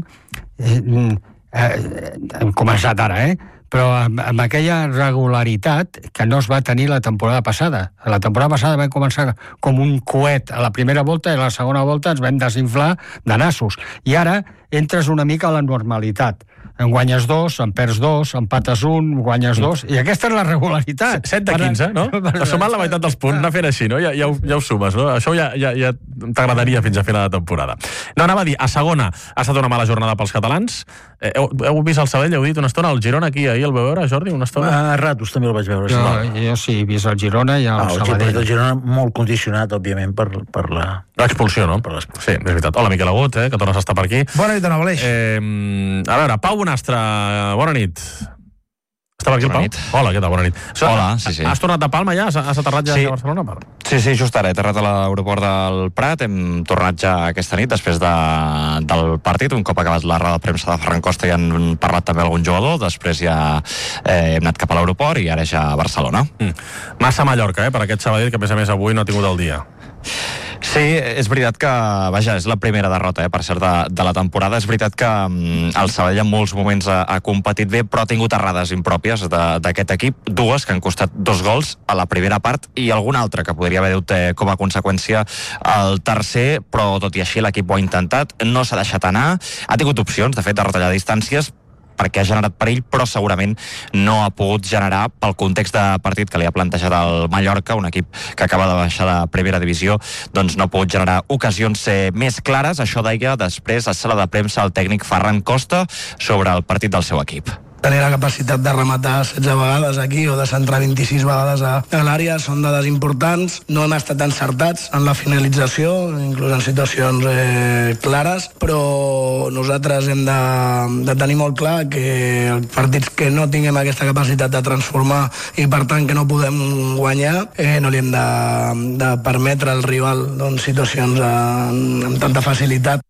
hem començat ara, però amb aquella regularitat que no es va tenir la temporada passada. La temporada passada vam començar com un coet a la primera volta i a la segona volta ens vam desinflar de nassos. I ara entres una mica a la normalitat. En guanyes 2, en perds 2, empates 1, guanyes 2, i aquesta és la regularitat. 7 de 15, no? Has sumat la meitat dels punts, anar fent així, no? Ja ho sumes, no? Això ja t'agradaria fins a final de temporada. No, anava a dir, a segona ha estat una mala jornada pels catalans. Heu vist el Sabadell, heu dit una estona, el Girona aquí, ahir el vau veure, Jordi, una estona? A ratos també el vaig veure. Jo sí, he vist el Girona i el Sabadell. El Girona molt condicionat, òbviament, per la... L'expulsió, no? Sí, és veritat. Hola, Miquel Agut, que tornes a estar per aquí. Bona nit, Ana Valeix. A veure, Pau Bonastre, bona nit. Està per aquí el Pau? Hola, què tal? Bona nit. Hola, sí. Has tornat de Palma ja? Has aterrat ja a Barcelona? Sí, just ara. He aterrat a l'aeroport del Prat. Hem tornat ja aquesta nit després del partit. Un cop acabat la roda de premsa de Ferran Costa i han parlat també algun jugador. Després ja hem anat cap a l'aeroport i ara ja a Barcelona. Massa Mallorca, per aquest Sabadell, que a més avui no ha tingut el dia. Sí, és veritat que, vaja, és la primera derrota, per cert, de la temporada. És veritat que el Sabadell en molts moments ha competit bé, però ha tingut errades impròpies d'aquest equip, 2 que han costat 2 gols a la primera part i alguna altra que podria haver dut com a conseqüència el tercer, però tot i així l'equip ho ha intentat, no s'ha deixat anar, ha tingut opcions, de fet, de retallar distàncies, perquè ha generat perill, però segurament no ha pogut generar pel context de partit que li ha plantejat el Mallorca, un equip que acaba de baixar de primera divisió, doncs no ha pogut generar ocasions més clares. Això deia després a sala de premsa el tècnic Ferran Costa sobre el partit del seu equip. Tenir la capacitat de rematar 16 vegades aquí o de centrar 26 vegades a l'àrea són dades importants. No hem estat encertats en la finalització, inclús en situacions clares, però nosaltres hem de tenir molt clar que els partits que no tinguem aquesta capacitat de transformar i per tant que no podem guanyar, no li hem de permetre al rival situacions amb tanta facilitat.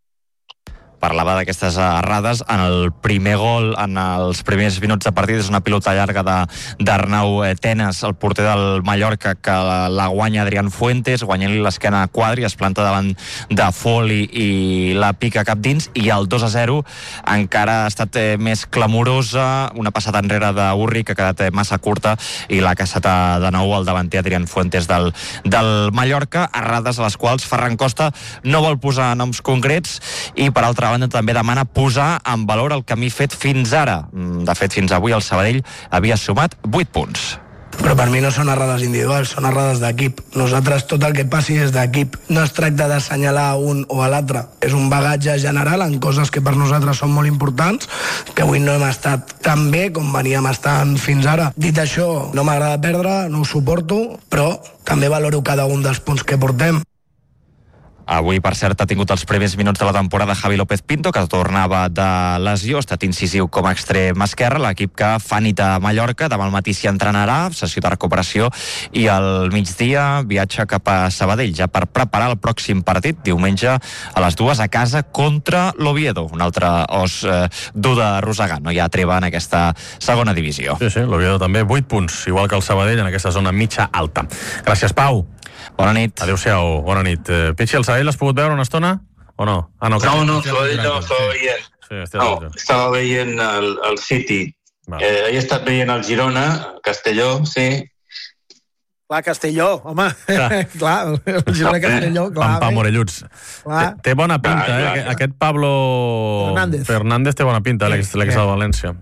Parlava d'aquestes errades. En el primer gol, en els primers minuts de partit, és una pilota llarga d'Arnau Tenas, el porter del Mallorca, que la guanya Adrián Fuentes, guanyant-li l'esquena a Quadri, es planta davant de Foli i la pica cap dins, i el 2-0 encara ha estat més clamorosa, una passada enrere d'Urri que ha quedat massa curta i l'ha caçat de nou el davanter Adrián Fuentes del Mallorca, errades a les quals Ferran Costa no vol posar noms concrets i per altra banda també demana posar en valor el camí fet fins ara. De fet, fins avui el Sabadell havia sumat 8 punts. Però per mi no són errades individuals, són errades d'equip. Nosaltres tot el que passi és d'equip. No es tracta d'assenyalar un o a l'altre. És un bagatge general en coses que per nosaltres són molt importants, que avui no hem estat tan bé com veníem estant fins ara. Dit això, no m'agrada perdre, no ho suporto, però també valoro cada un dels punts que portem. Avui, per cert, ha tingut els primers minuts de la temporada Javi López Pinto, que tornava de lesió, ha estat incisiu com a extrem esquerre. L'equip que fa nit a Mallorca, demà al matí s'hi entrenarà, sessió de recuperació, i al migdia viatge cap a Sabadell, ja per preparar el pròxim partit, diumenge a les 2 a casa contra l'Oviedo, un altre os dur de rosegar. No hi ha treva en aquesta segona divisió. Sí, l'Oviedo també, 8 punts, igual que el Sabadell, en aquesta zona mitja alta. Gràcies, Pau. Bona nit. Adéu-siau, bona nit. Pichi, el Sabadell l'has pogut veure una estona? O no? No, Sabadell no, estava veient. Estava veient el City. He estat veient el Girona, Castelló, sí. Clar, Castelló, home. Clar, el Girona Castelló. Pam, Morelluts. Té bona pinta, aquest Pablo Fernández té bona pinta, l'ex del València.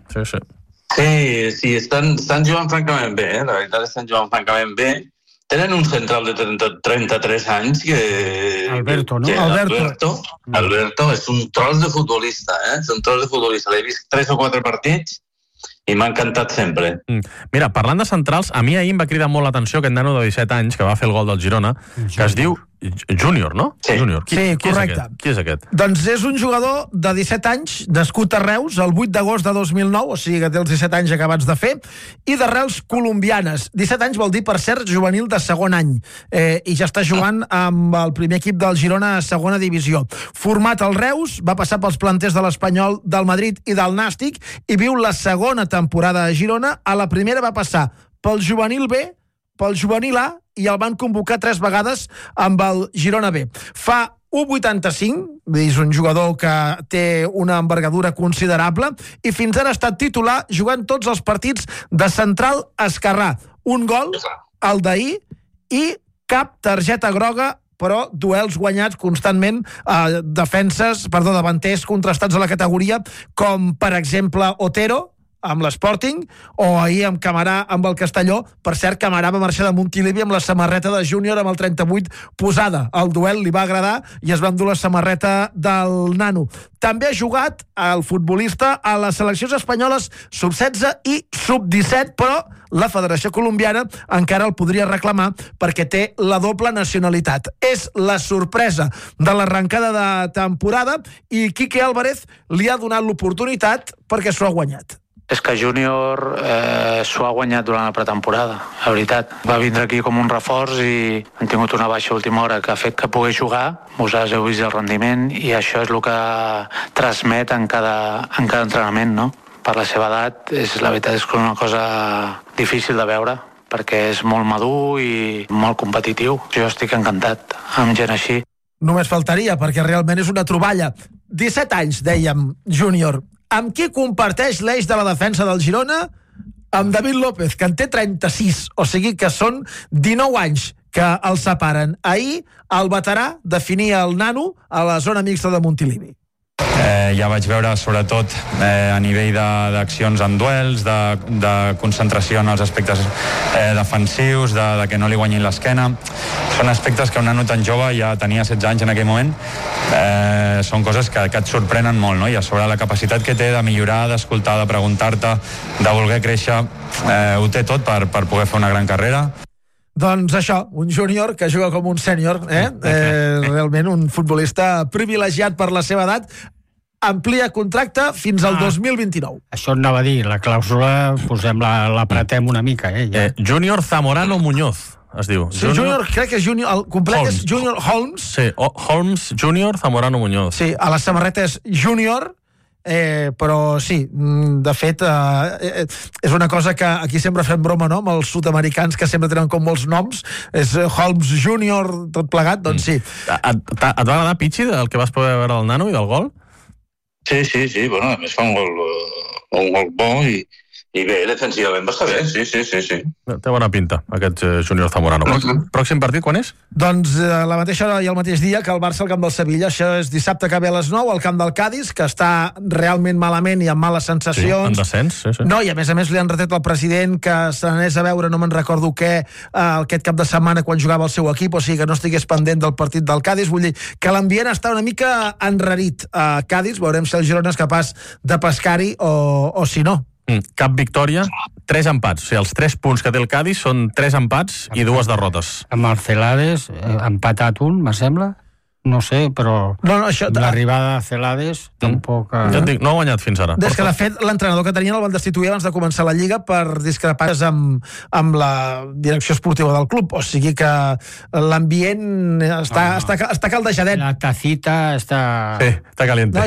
Sí, estan jugant francament bé, la veritat estan jugant francament bé. Tenen un central de 33 anys que... Alberto, no? Alberto és un tros de futbolista, és un tros de futbolista. L'he vist 3 o 4 partits i m'ha encantat sempre. Mira, parlant de centrals, a mi ahir em va cridar molt l'atenció aquest nano de 17 anys que va fer el gol del Girona, que es diu Júnior, no? Sí, correcte. Qui és aquest? Doncs és un jugador de 17 anys, nascut a Reus el 8 d'agost de 2009, o sigui que té els 17 anys acabats de fer, i d'arrels colombianes. 17 anys vol dir, per cert, juvenil de segon any, i ja està jugant amb el primer equip del Girona a segona divisió. Format al Reus, va passar pels planters de l'Espanyol, del Madrid i del Nàstic, i viu la segona temporada a Girona. A la primera va passar pel juvenil B, pel juvenil A, i el van convocar 3 vegades amb el Girona B. Fa 1,85, és un jugador que té una envergadura considerable, i fins ara ha estat titular jugant tots els partits de central esquerrà. Un gol, el d'ahir, i cap targeta groga, però duels guanyats constantment davanters contrastats a la categoria, com per exemple Otero, amb l'Sporting, o ahir amb Camarà amb el Castelló. Per cert, Camarà va marxar de Montilivi amb la samarreta de júnior amb el 38 posada. El duel li va agradar i es va endur la samarreta del nano. També ha jugat el futbolista a les seleccions espanyoles sub-16 i sub-17, però la Federació Colombiana encara el podria reclamar perquè té la doble nacionalitat. És la sorpresa de l'arrencada de temporada i Quique Álvarez li ha donat l'oportunitat perquè s'ho ha guanyat. És que Júnior s'ho ha guanyat durant la pretemporada, la veritat. Va vindre aquí com un reforç i han tingut una baixa última hora que ha fet que pogués jugar. Vosaltres heu vist el rendiment i això és el que transmet en cada entrenament, no? Per la seva edat, la veritat és que és una cosa difícil de veure, perquè és molt madur i molt competitiu. Jo estic encantat amb gent així. Només faltaria, perquè realment és una troballa. 17 anys, dèiem, Júnior. Amb qui comparteix l'eix de la defensa del Girona? Amb David López, que en té 36, o sigui que són 19 anys que els separen. Ahir, el veterà definia el nano a la zona mixta de Montilivi. Ja vaig veure, sobretot, a nivell d'accions en duels, de concentració en els aspectes defensius, de que no li guanyin l'esquena. Són aspectes que un nano tan jove, ja tenia 16 anys en aquell moment, són coses que et sorprenen molt, no? I a sobre la capacitat que té de millorar, d'escoltar, de preguntar-te, de voler créixer, ho té tot per poder fer una gran carrera. Doncs això, un júnior que juga com un sènior, realment un futbolista privilegiat per la seva edat, amplia contracte fins al 2029. Això anava a dir, la clàusula l'apretem una mica. Júnior Zamorano Muñoz, es diu. Sí, Júnior, crec que el complet és Júnior Holmes. Sí, Holmes Júnior Zamorano Muñoz. Sí, a la samarreta és Júnior, però sí, de fet és una cosa que aquí sempre fem broma, no?, amb els sud-americans que sempre tenen com molts noms, és Holmes Júnior, tot plegat, doncs sí. Et va agradar, Pichi, el que vas poder veure del nano i del gol? Sí, bueno, a més fa un gol bo i bé, defensivament va estar bé, sí. Té bona pinta, aquest Júnior Zamorano. Pròxim partit, quan és? Doncs a la mateixa hora i el mateix dia que el Barça al camp del Sevilla. Això és dissabte que ve a les 9, al camp del Cádiz, que està realment malament i amb males sensacions. Sí, en descens, sí. No, i a més li han retret al president que se n'anés a veure, no me'n recordo què, aquest cap de setmana quan jugava el seu equip, o sigui que no estigués pendent del partit del Cádiz. Vull dir que l'ambient està una mica enrarit a Cádiz. Veurem si el Girona és capaç de pescar-hi o si no. Cap victòria, 3 empats. O sigui, els 3 punts que té el Cádiz són 3 empats i 2 derrotes. Amb el Celades, empatat un, me sembla. no sé, però l'arribada de Celades tampoc... Ja et dic, no ha guanyat fins ara. Des que, de fet, l'entrenador que tenien el van destituir abans de començar la Lliga per discrepàncies amb la direcció esportiva del club. O sigui que l'ambient està caldejadet. La tacita està... Sí, està caliente.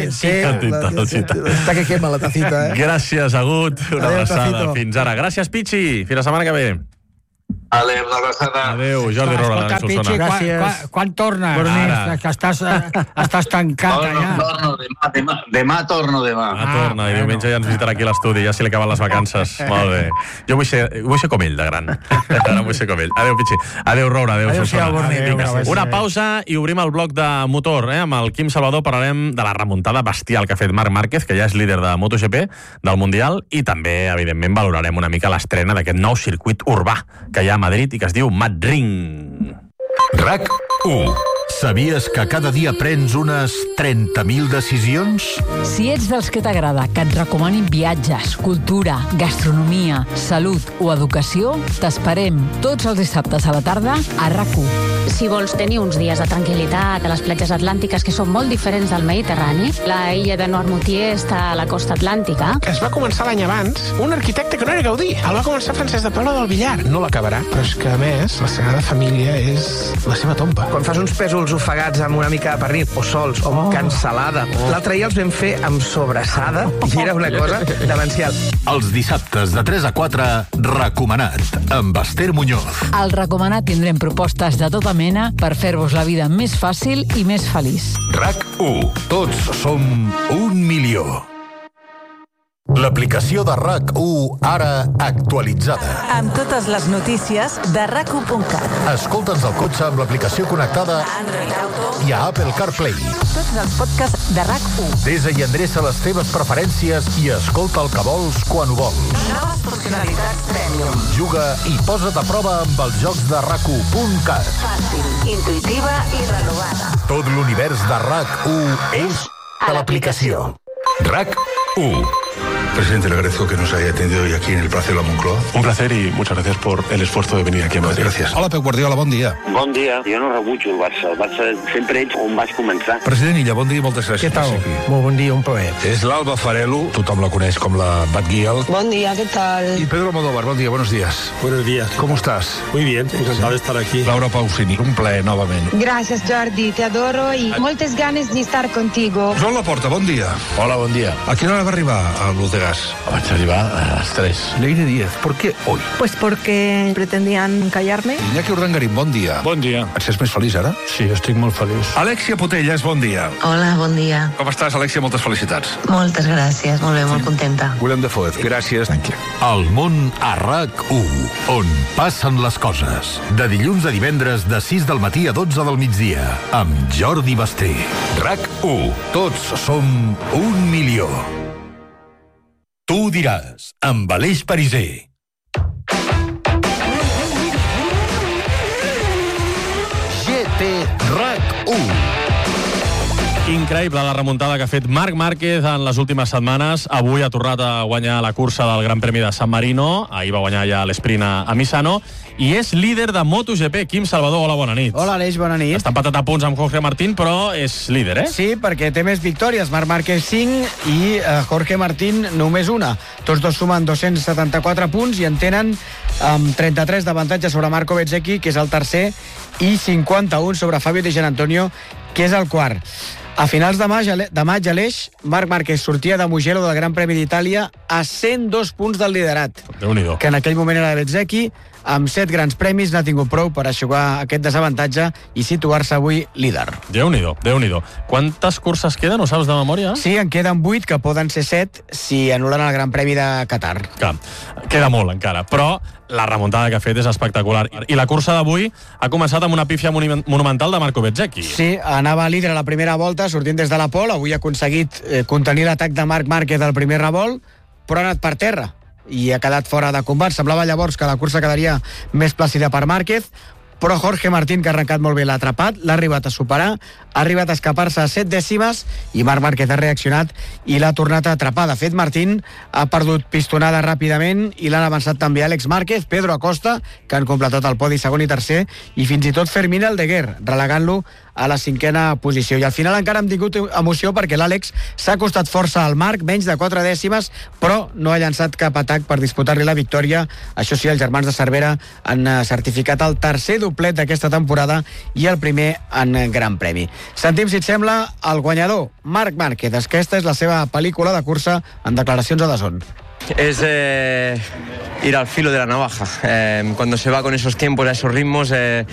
Està que quema la tacita, Gràcies, Agut. Una abraçada. Fins ara. Gràcies, Pichi. Fins la setmana que ve. Adéu, una abraçada. Adéu, Jordi Rola. Escolta, Pichi, quan tornes? Ara. Que estàs tancat allà. Demà torno. Torna, i diumenge ja ens visitarà aquí a l'estudi, ja se li acaben les vacances. Molt bé. Jo vull ser com ell, de gran. Ara vull ser com ell. Adéu, Pichi. Adéu, Roura. Adéu, Solsona. Una pausa i obrim el bloc de motor. Amb el Quim Salvador parlarem de la remuntada bestial que ha fet Marc Márquez, que ja és líder de MotoGP del Mundial, i també, evidentment, valorarem una mica l'estrena d'aquest nou circuit urbà que hi ha a Madrid i que es diu Madrid. RAC1. Sabies que cada dia prens unes 30.000 decisions? Si ets dels que t'agrada que et recomanin viatges, cultura, gastronomia, salut o educació, t'esperem tots els dissabtes a la tarda a RAC1. Si vols tenir uns dies de tranquil·litat a les platges atlàntiques que són molt diferents del Mediterrani, la illa de Noirmoutier està a la costa atlàntica. Que es va començar l'any abans, un arquitecte que no era Gaudí. El va començar Francesc de Paula del Villar. No l'acabarà, però és que, a més, la Sagrada Família és la seva tomba. Quan fas uns pèsols ofegats amb una mica de pernil, o sols, o cansalada. L'altre dia els vam fer amb sobrassada i era una cosa demencial. Els dissabtes de 3 a 4, Recomanat, amb Esther Muñoz. Al Recomanat tindrem propostes de tota mena per fer-vos la vida més fàcil i més feliç. RAC1. Tots som 1 milió. L'aplicació de RAC1 ara actualitzada. Amb totes les notícies de RAC1.cat. Escolta'ns al cotxe amb l'aplicació connectada a Android Auto i a Apple CarPlay. Tots els podcasts de RAC1. Desa i endreça les teves preferències i escolta el que vols quan ho vols. Noves funcionalitats Premium. Juga i posa't a prova amb els jocs de RAC1.cat. Fàcil, intuitiva i renovada. Tot l'univers de RAC1 és a l'aplicació. RAC1. Presidente, le agradezco que nos haya atendido hoy aquí en el Palacio de la Moncloa. Un placer y muchas gracias por el esfuerzo de venir aquí a Madrid. Gracias. Hola, Pep Guardiola, bon dia. Bon dia. Jo no rebutjo el Barça. El Barça sempre ets on vas començar. President Illa, bon dia i moltes gràcies. Què tal? Molt bon dia, un plaer. És l'Alba Farelo, tothom la coneix com la Batguial. Bon dia, ¿qué tal? Y Pedro Almodóvar, bon dia, buenos días. Buenos días. ¿Cómo estás? Muy bien, encantado de estar aquí. Laura Pausini, un plaer novament. Gracias, Jordi, te adoro y moltes ganes de estar contigo. Joan Laporta, bon dia. Hola, bon dia. A quina hora va arribar al Bus de Gas? Vaig arribar a las 3. Leire Díaz, ¿por qué hoy? Pues porque pretendían callarme. Iñaki Urdangarín, bon dia. Bon dia. Et sents més feliç ara? Sí, estic molt feliç. Alexia Potelles, bon dia. Hola, bon dia. Com estàs, Alexia? Moltes felicitats. Moltes gràcies, molt bé, molt contenta. Willem Dafoe, gràcies. El món a RAC1, on passen les coses. De dilluns a divendres, de 6 del matí a 12 del migdia, amb Jordi Basté. RAC1, tots som 1 milió. Tu diràs, amb Aleix Pariser. GT RAC1. Increïble la remuntada que ha fet Marc Márquez en les últimes setmanes. Avui ha tornat a guanyar la cursa del Gran Premi de San Marino. Ahir va guanyar ja l'esprint a Misano. I és líder de MotoGP. Quim Salvador, hola, bona nit. Hola, Aleix, bona nit. Està empatat a punts amb Jorge Martín, però és líder, Sí, perquè té més victòries. Marc Márquez 5 i Jorge Martín només una. Tots dos sumen 274 punts i en tenen 33 d'avantatge sobre Marco Bezzecchi, que és el tercer, i 51 sobre Fabio Di Gianantonio, que és el quart. A finals de maig, Aleix, Marc Márquez sortia de Mugello del Gran Premi d'Itàlia a 102 punts del liderat. Déu-n'hi-do. Que en aquell moment era Bezzecchi. Amb 7 grans premis n'ha tingut prou per aixugar aquest desavantatge i situar-se avui líder. Déu-n'hi-do, Déu-n'hi-do. Quantes curses queden, ho saps de memòria? Sí, en queden 8, que poden ser 7 si anulen el Gran Premi de Qatar. Clar, queda molt encara, però la remuntada que ha fet és espectacular. I la cursa d'avui ha començat amb una pífia monumental de Marco Bezzecchi. Sí, anava líder a la primera volta, sortint des de la pole. Avui ha aconseguit contenir l'atac de Marc Márquez al primer revolt, però ha anat per terra i ha quedat fora de combat. Semblava llavors que la cursa quedaria més plàcida per Márquez, però Jorge Martín, que ha arrencat molt bé, l'ha atrapat, l'ha arribat a superar, ha arribat a escapar-se a 7 dècimes i Marc Márquez ha reaccionat i l'ha tornat a atrapar. De fet, Martín ha perdut pistonada ràpidament i l'han avançat també Àlex Márquez, Pedro Acosta, que han completat el podi segon i tercer, i fins i tot Fermín Aldeguer, relegant-lo a la 5a posició. I al final encara hem tingut emoció perquè l'Àlex s'ha costat força al Marc, menys de 4 dècimes, però no ha llançat cap atac per disputar-li la victòria. Això sí, els germans de Cervera han certificat el tercer doblet d'aquesta temporada i el primer en Gran Premi. Sentim, si et sembla, el guanyador, Marc Márquez. Aquesta és la seva pel·lícula de cursa en declaracions a DAZN. Es ir al filo de la navaja. Cuando se va con esos tiempos, a esos ritmos,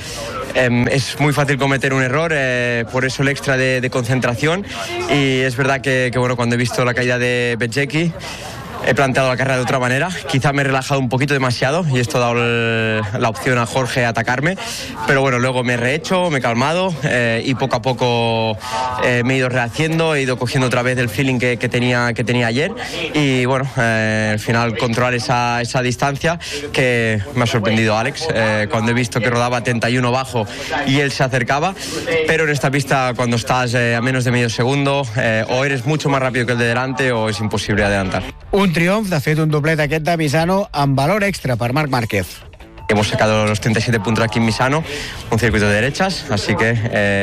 es muy fácil cometer un error, por eso el extra de concentración. Y es verdad que bueno, cuando he visto la caída de Bezzecchi, he planteado la carrera de otra manera. Quizá me he relajado un poquito demasiado y esto ha dado la opción a Jorge a atacarme, pero bueno, luego me he rehecho, me he calmado y poco a poco me he ido rehaciendo, he ido cogiendo otra vez el feeling que tenía ayer y bueno, al final controlar esa distancia que me ha sorprendido Alex cuando he visto que rodaba 31 bajo y él se acercaba, pero en esta pista cuando estás a menos de medio segundo o eres mucho más rápido que el de delante o es imposible adelantar. Un triomf, de fet, un doblet aquest de Misano amb valor extra per Marc Márquez. Hemos sacado los 37 puntos aquí en Misano, un circuito de derechas, así que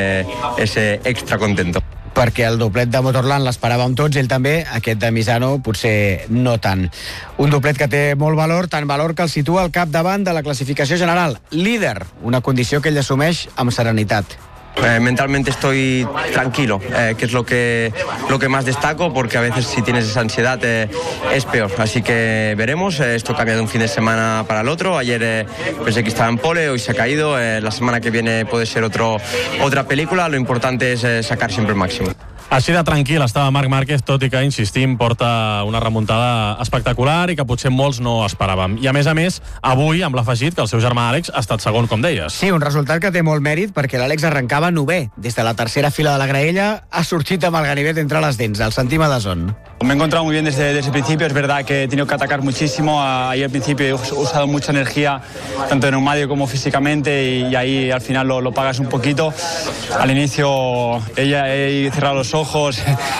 ese extra contento. Perquè el doblet de Motorland l'esperàvem tots, ell també, aquest de Misano potser no tant. Un doblet que té molt valor, tant valor que el situa al capdavant de la classificació general, líder, una condició que ell assumeix amb serenitat. Mentalmente estoy tranquilo, que es lo que más destaco, porque a veces si tienes esa ansiedad es peor. Así que veremos, esto cambia de un fin de semana para el otro. Ayer pensé que estaba en pole, hoy se ha caído, la semana que viene puede ser otra película, lo importante es sacar siempre el máximo. Així de tranquil estava Marc Márquez, tot i que, insistim, porta una remuntada espectacular i que potser molts no esperàvem. I, a més, avui, amb l'afegit que el seu germà Àlex ha estat segon, com deies. Sí, un resultat que té molt mèrit perquè l'Àlex arrencava 9è. Des de la tercera fila de la graella ha sortit amb el ganivet entre les dents. El sentim a DAZN. Me he encontrado muy bien desde el principio, es verdad que he tenido que atacar muchísimo, ahí al principio he usado mucha energía, tanto en neumático como físicamente, y ahí al final lo pagas un poquito. Al inicio he cerrado los ojos,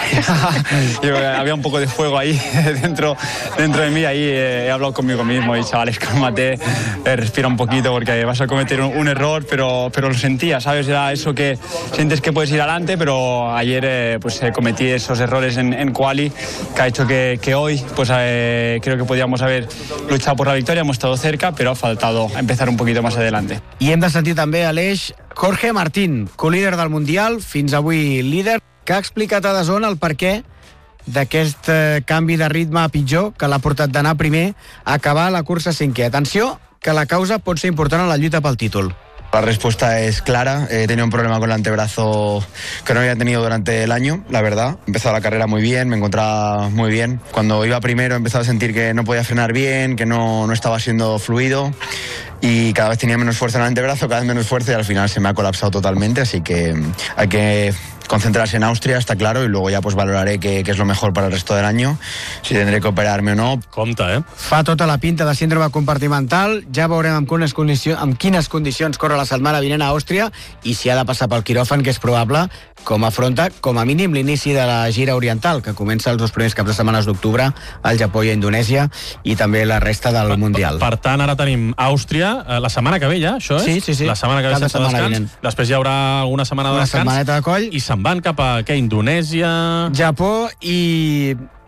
había un poco de fuego ahí dentro de mí, ahí he hablado conmigo mismo, he dicho, Alex, cálmate, respira un poquito porque vas a cometer un error, pero lo sentía, ¿sabes? Era eso que sientes que puedes ir adelante, pero ayer cometí esos errores en quali, que ha hecho que hoy creo que podíamos haber luchado por la victoria, hemos estado cerca, pero ha faltado empezar un poquito más adelante. I hem de sentir també a l'eix Jorge Martín, colíder del Mundial, fins avui líder, que ha explicat a DAZN el perquè d'aquest canvi de ritme a pitjor que l'ha portat d'anar primer a acabar la cursa 5è. Atenció, que la causa pot ser important en la lluita pel títol. La respuesta es clara. He tenido un problema con el antebrazo que no había tenido durante el año, la verdad. He empezado la carrera muy bien, me encontraba muy bien. Cuando iba primero he empezado a sentir que no podía frenar bien, que no estaba siendo fluido y cada vez tenía menos fuerza en el antebrazo, cada vez menos fuerza y al final se me ha colapsado totalmente, así que hay que concentrarse en Austria, está claro, y luego ya pues valoraré qué es lo mejor para el resto del año, si tendré que operarme o no. Compte, Fa tota la pinta de síndrome compartimental, ja veurem amb quines condicions corre la setmana vinent a Àustria i si ha de passar pel quiròfan, que és probable, com afronta, com a mínim, l'inici de la gira oriental, que comença els 2 primers caps de setmanes d'octubre al Japó i a Indonèsia, i també la resta del Mundial. Per tant, ara tenim Àustria, la setmana que ve ja, això és? Sí. La setmana que ve sense descans. Després hi haurà una setmana de descans. Una setmaneta de coll. I se'n van cap a, què, Indonèsia... Japó i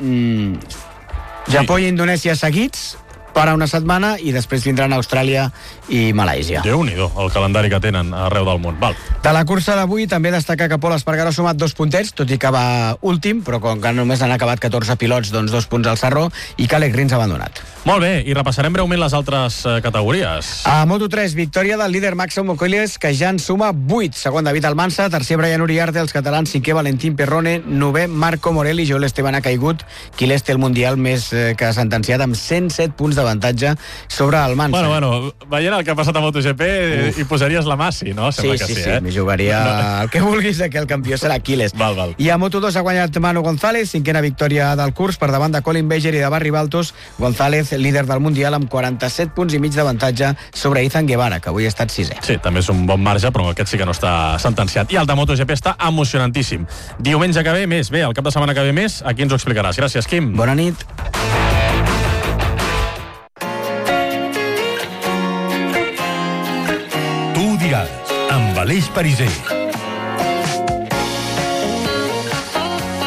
Indonèsia seguits per a una setmana i després vindran a Austràlia i Malàisia. Déu-n'hi-do, el calendari que tenen arreu del món. Val. De la cursa d'avui també destaca que Pol Espargaró ha sumat 2 puntets, tot i que va últim, però com que només han acabat 14 pilots, doncs 2 punts al Sarró, i que Alex Rins ha abandonat. Molt bé, i repassarem breument les altres categories. A Moto3, victòria del líder Máximo Mocoiles, que ja en suma 8. Segon, David Almansa, tercer, Brian Uriarte, els catalans, 5è, Valentín Perrone, 9è, Marco Morelli, Joel Esteban ha caigut, qui l'és té el Mundial més que sentenciat amb 107 punts d'avantatge sobre Almansa. Bueno, veient el que ha passat a MotoGP, hi posaries la mà, sí, no? Sembla que sí, m'hi jugaria el que vulguis, que el campió serà Aquiles. Val. I a Moto2 ha guanyat Manu González, 5a victòria del curs per davant de Colin Berger i de Barry Baltos. González, líder del Mundial, amb 47 punts i mig d'avantatge sobre Ethan Guevara, que avui ha estat 6è. Sí, també és un bon marge, però aquest sí que no està sentenciat. I el de MotoGP està emocionantíssim. Diumenge que ve més, el cap de setmana que ve més, aquí ens ho explicaràs. Gràcies, Quim. Bona nit. Tu diràs, amb Aleix Pariser.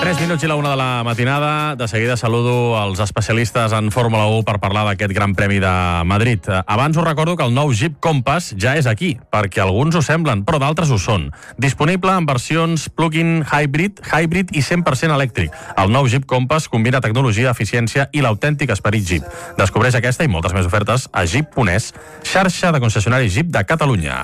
3 minuts i la 1 de la matinada. De seguida saludo els especialistes en Fórmula 1 per parlar d'aquest Gran Premi de Madrid. Abans us recordo que el nou Jeep Compass ja és aquí, perquè alguns ho semblen, però d'altres ho són. Disponible en versions plug-in hybrid i 100% elèctric. El nou Jeep Compass combina tecnologia, eficiència i l'autèntic esperit Jeep. Descobreix aquesta i moltes més ofertes a Jeep.es, xarxa de concessionaris Jeep de Catalunya.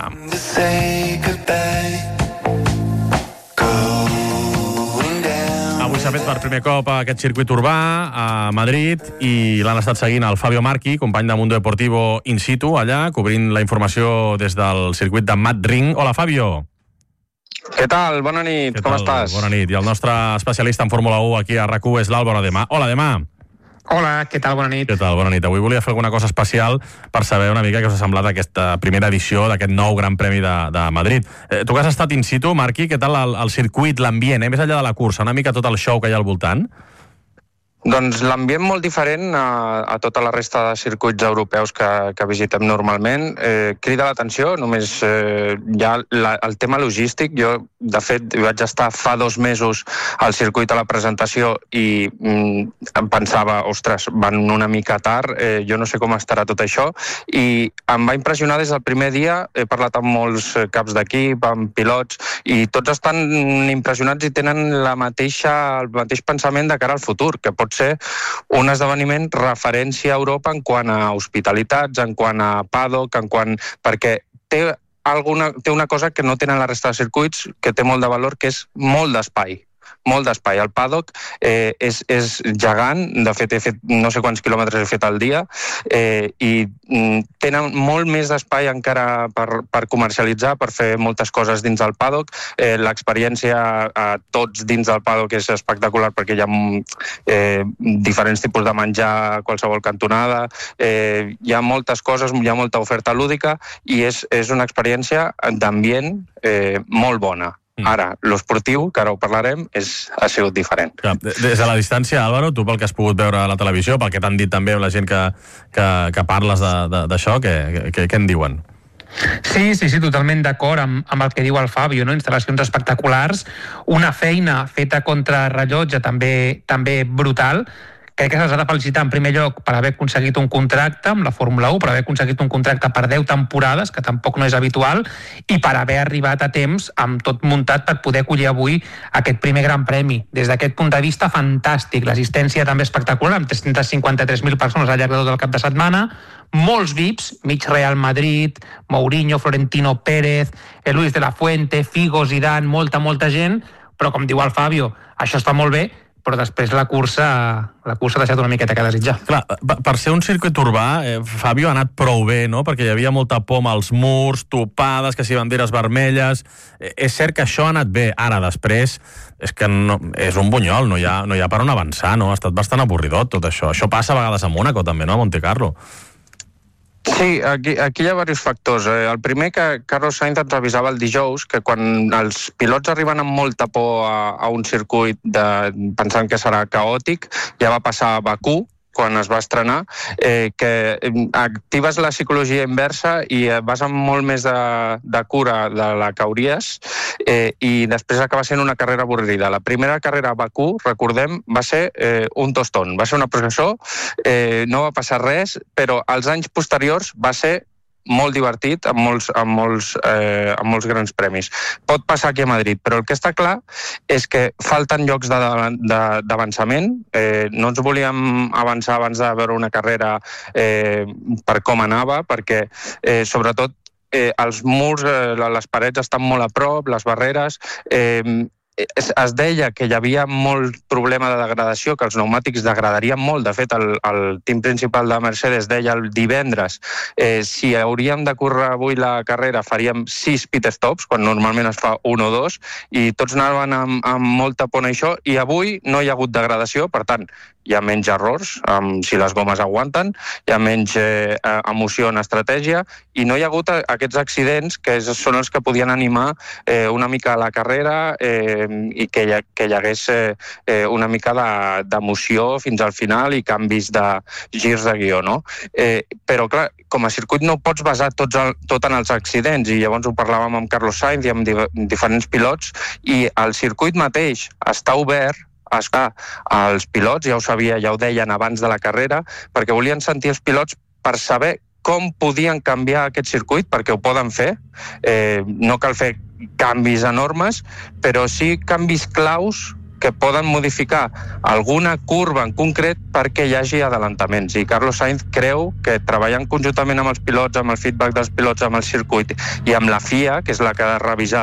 Avui s'ha fet per primer cop aquest circuit urbà a Madrid i l'han estat seguint el Fabio Marchi, company de Mundo Deportivo in situ, allà, cobrint la informació des del circuit de Mad Ring. Hola, Fabio. Què tal? Bona nit, com estàs? Bona nit. I el nostre especialista en Fórmula 1 aquí a RAC1 és l'Àlvaro Ademà. Hola, Ademà. Hola, què tal? Bona nit. Què tal? Bona nit. Avui volia fer alguna cosa especial per saber una mica què us ha semblat aquesta primera edició d'aquest nou Gran Premi de Madrid. Tu que has estat in situ, Marqui, què tal el circuit, l'ambient, més enllà de la cursa, una mica tot el show que hi ha al voltant? Doncs l'ambient molt diferent a tota la resta de circuits europeus que visitem normalment. Crida l'atenció, només hi ha el tema logístic. Jo, de fet, vaig estar fa 2 mesos al circuit a la presentació i em pensava, ostres, van una mica tard, jo no sé com estarà tot això, i em va impressionar des del primer dia. He parlat amb molts caps d'equip, amb pilots, i tots estan impressionats i tenen el mateix pensament de cara al futur, que pot ser un esdeveniment referència a Europa en quant a hospitalitats, en quant a paddock, perquè té una cosa que no tenen la resta de circuits, que té molt de valor, que és molt d'espai. Molt d'espai. El paddock és gegant, de fet he fet no sé quants quilòmetres he fet al dia, i tenen molt més d'espai encara per comercialitzar, per fer moltes coses dins del paddock. L'experiència a tots dins del paddock és espectacular perquè hi ha diferents tipus de menjar a qualsevol cantonada, hi ha moltes coses, hi ha molta oferta lúdica i és una experiència d'ambient molt bona. Ara, l'esportiu, que ara ho parlarem, ha sigut diferent. Des de la distància, Álvaro, tu pel que has pogut veure a la televisió, pel que t'han dit també la gent que parles d'això, què en diuen? Sí, totalment d'acord amb el que diu el Fabio, no? Instal·lacions espectaculars, una feina feta contra rellotge també brutal. Crec que se'ls ha de felicitar en primer lloc per haver aconseguit un contracte amb la Fórmula 1, per haver aconseguit un contracte per 10 temporades, que tampoc no és habitual, i per haver arribat a temps amb tot muntat per poder acollir avui aquest primer Gran Premi. Des d'aquest punt de vista, fantàstic. L'assistència també espectacular, amb 353.000 persones al llarg de tot el cap de setmana, molts VIPs, mig Real Madrid, Mourinho, Florentino Pérez, Luis de la Fuente, Figo, Zidane, molta gent, però com diu el Fabio, això està molt bé, però després la cursa ha deixat una miqueta que desitjar. Clar, per ser un circuit urbà, Fabio, ha anat prou bé, no? Perquè hi havia molta poma als murs, topades, que si banderes vermelles. És cert que això ha anat bé. Ara, després, és que és un bunyol, no hi ha per on avançar, no? Ha estat bastant avorridot tot això. Això passa a vegades a Mònaco, també, no? A Montecarlo. Sí, aquí hi ha diversos factors. El primer, que Carlos Sainz ens avisava el dijous, que quan els pilots arriben amb molta por a un circuit pensant que serà caòtic, ja va passar a Bakú, quan es va estrenar, que actives la psicologia inversa i vas amb molt més de cura de la que hauries, i després acaba sent una carrera avorrida. La primera carrera a Bakú, recordem, va ser un tostón, va ser una processó, no va passar res, però als anys posteriors va ser molt divertit, amb molts grans premis. Pot passar aquí a Madrid, però el que està clar és que falten llocs d'avançament. No ens volíem avançar abans de veure una carrera per com anava, perquè sobretot els murs, les parets estan molt a prop, les barreres. Es deia que hi havia molt problema de degradació, que els pneumàtics degradarien molt. De fet, el team principal de Mercedes deia el divendres si hauríem de córrer avui la carrera faríem 6 pit stops, quan normalment es fa 1 o 2, i tots anaven amb molta por en això, i avui no hi ha hagut degradació, per tant, hi ha menys errors, si les gomes aguanten, hi ha menys emoció en estratègia, i no hi ha hagut aquests accidents que són els que podien animar una mica la carrera i que hi hagués una mica d'emoció fins al final i canvis de girs de guió, no? Però, clar, com a circuit no pots basar tot en els accidents, i llavors ho parlàvem amb Carlos Sainz i amb diferents pilots, i el circuit mateix està obert estar als pilots, ja ho sabia, ja ho deien abans de la carrera, perquè volien sentir els pilots per saber com podien canviar aquest circuit, perquè ho poden fer. No cal fer canvis enormes, però sí canvis claus que poden modificar alguna curva en concret perquè hi hagi adelantaments. I Carlos Sainz creu que treballant conjuntament amb els pilots, amb el feedback dels pilots, amb el circuit i amb la FIA, que és la que ha de revisar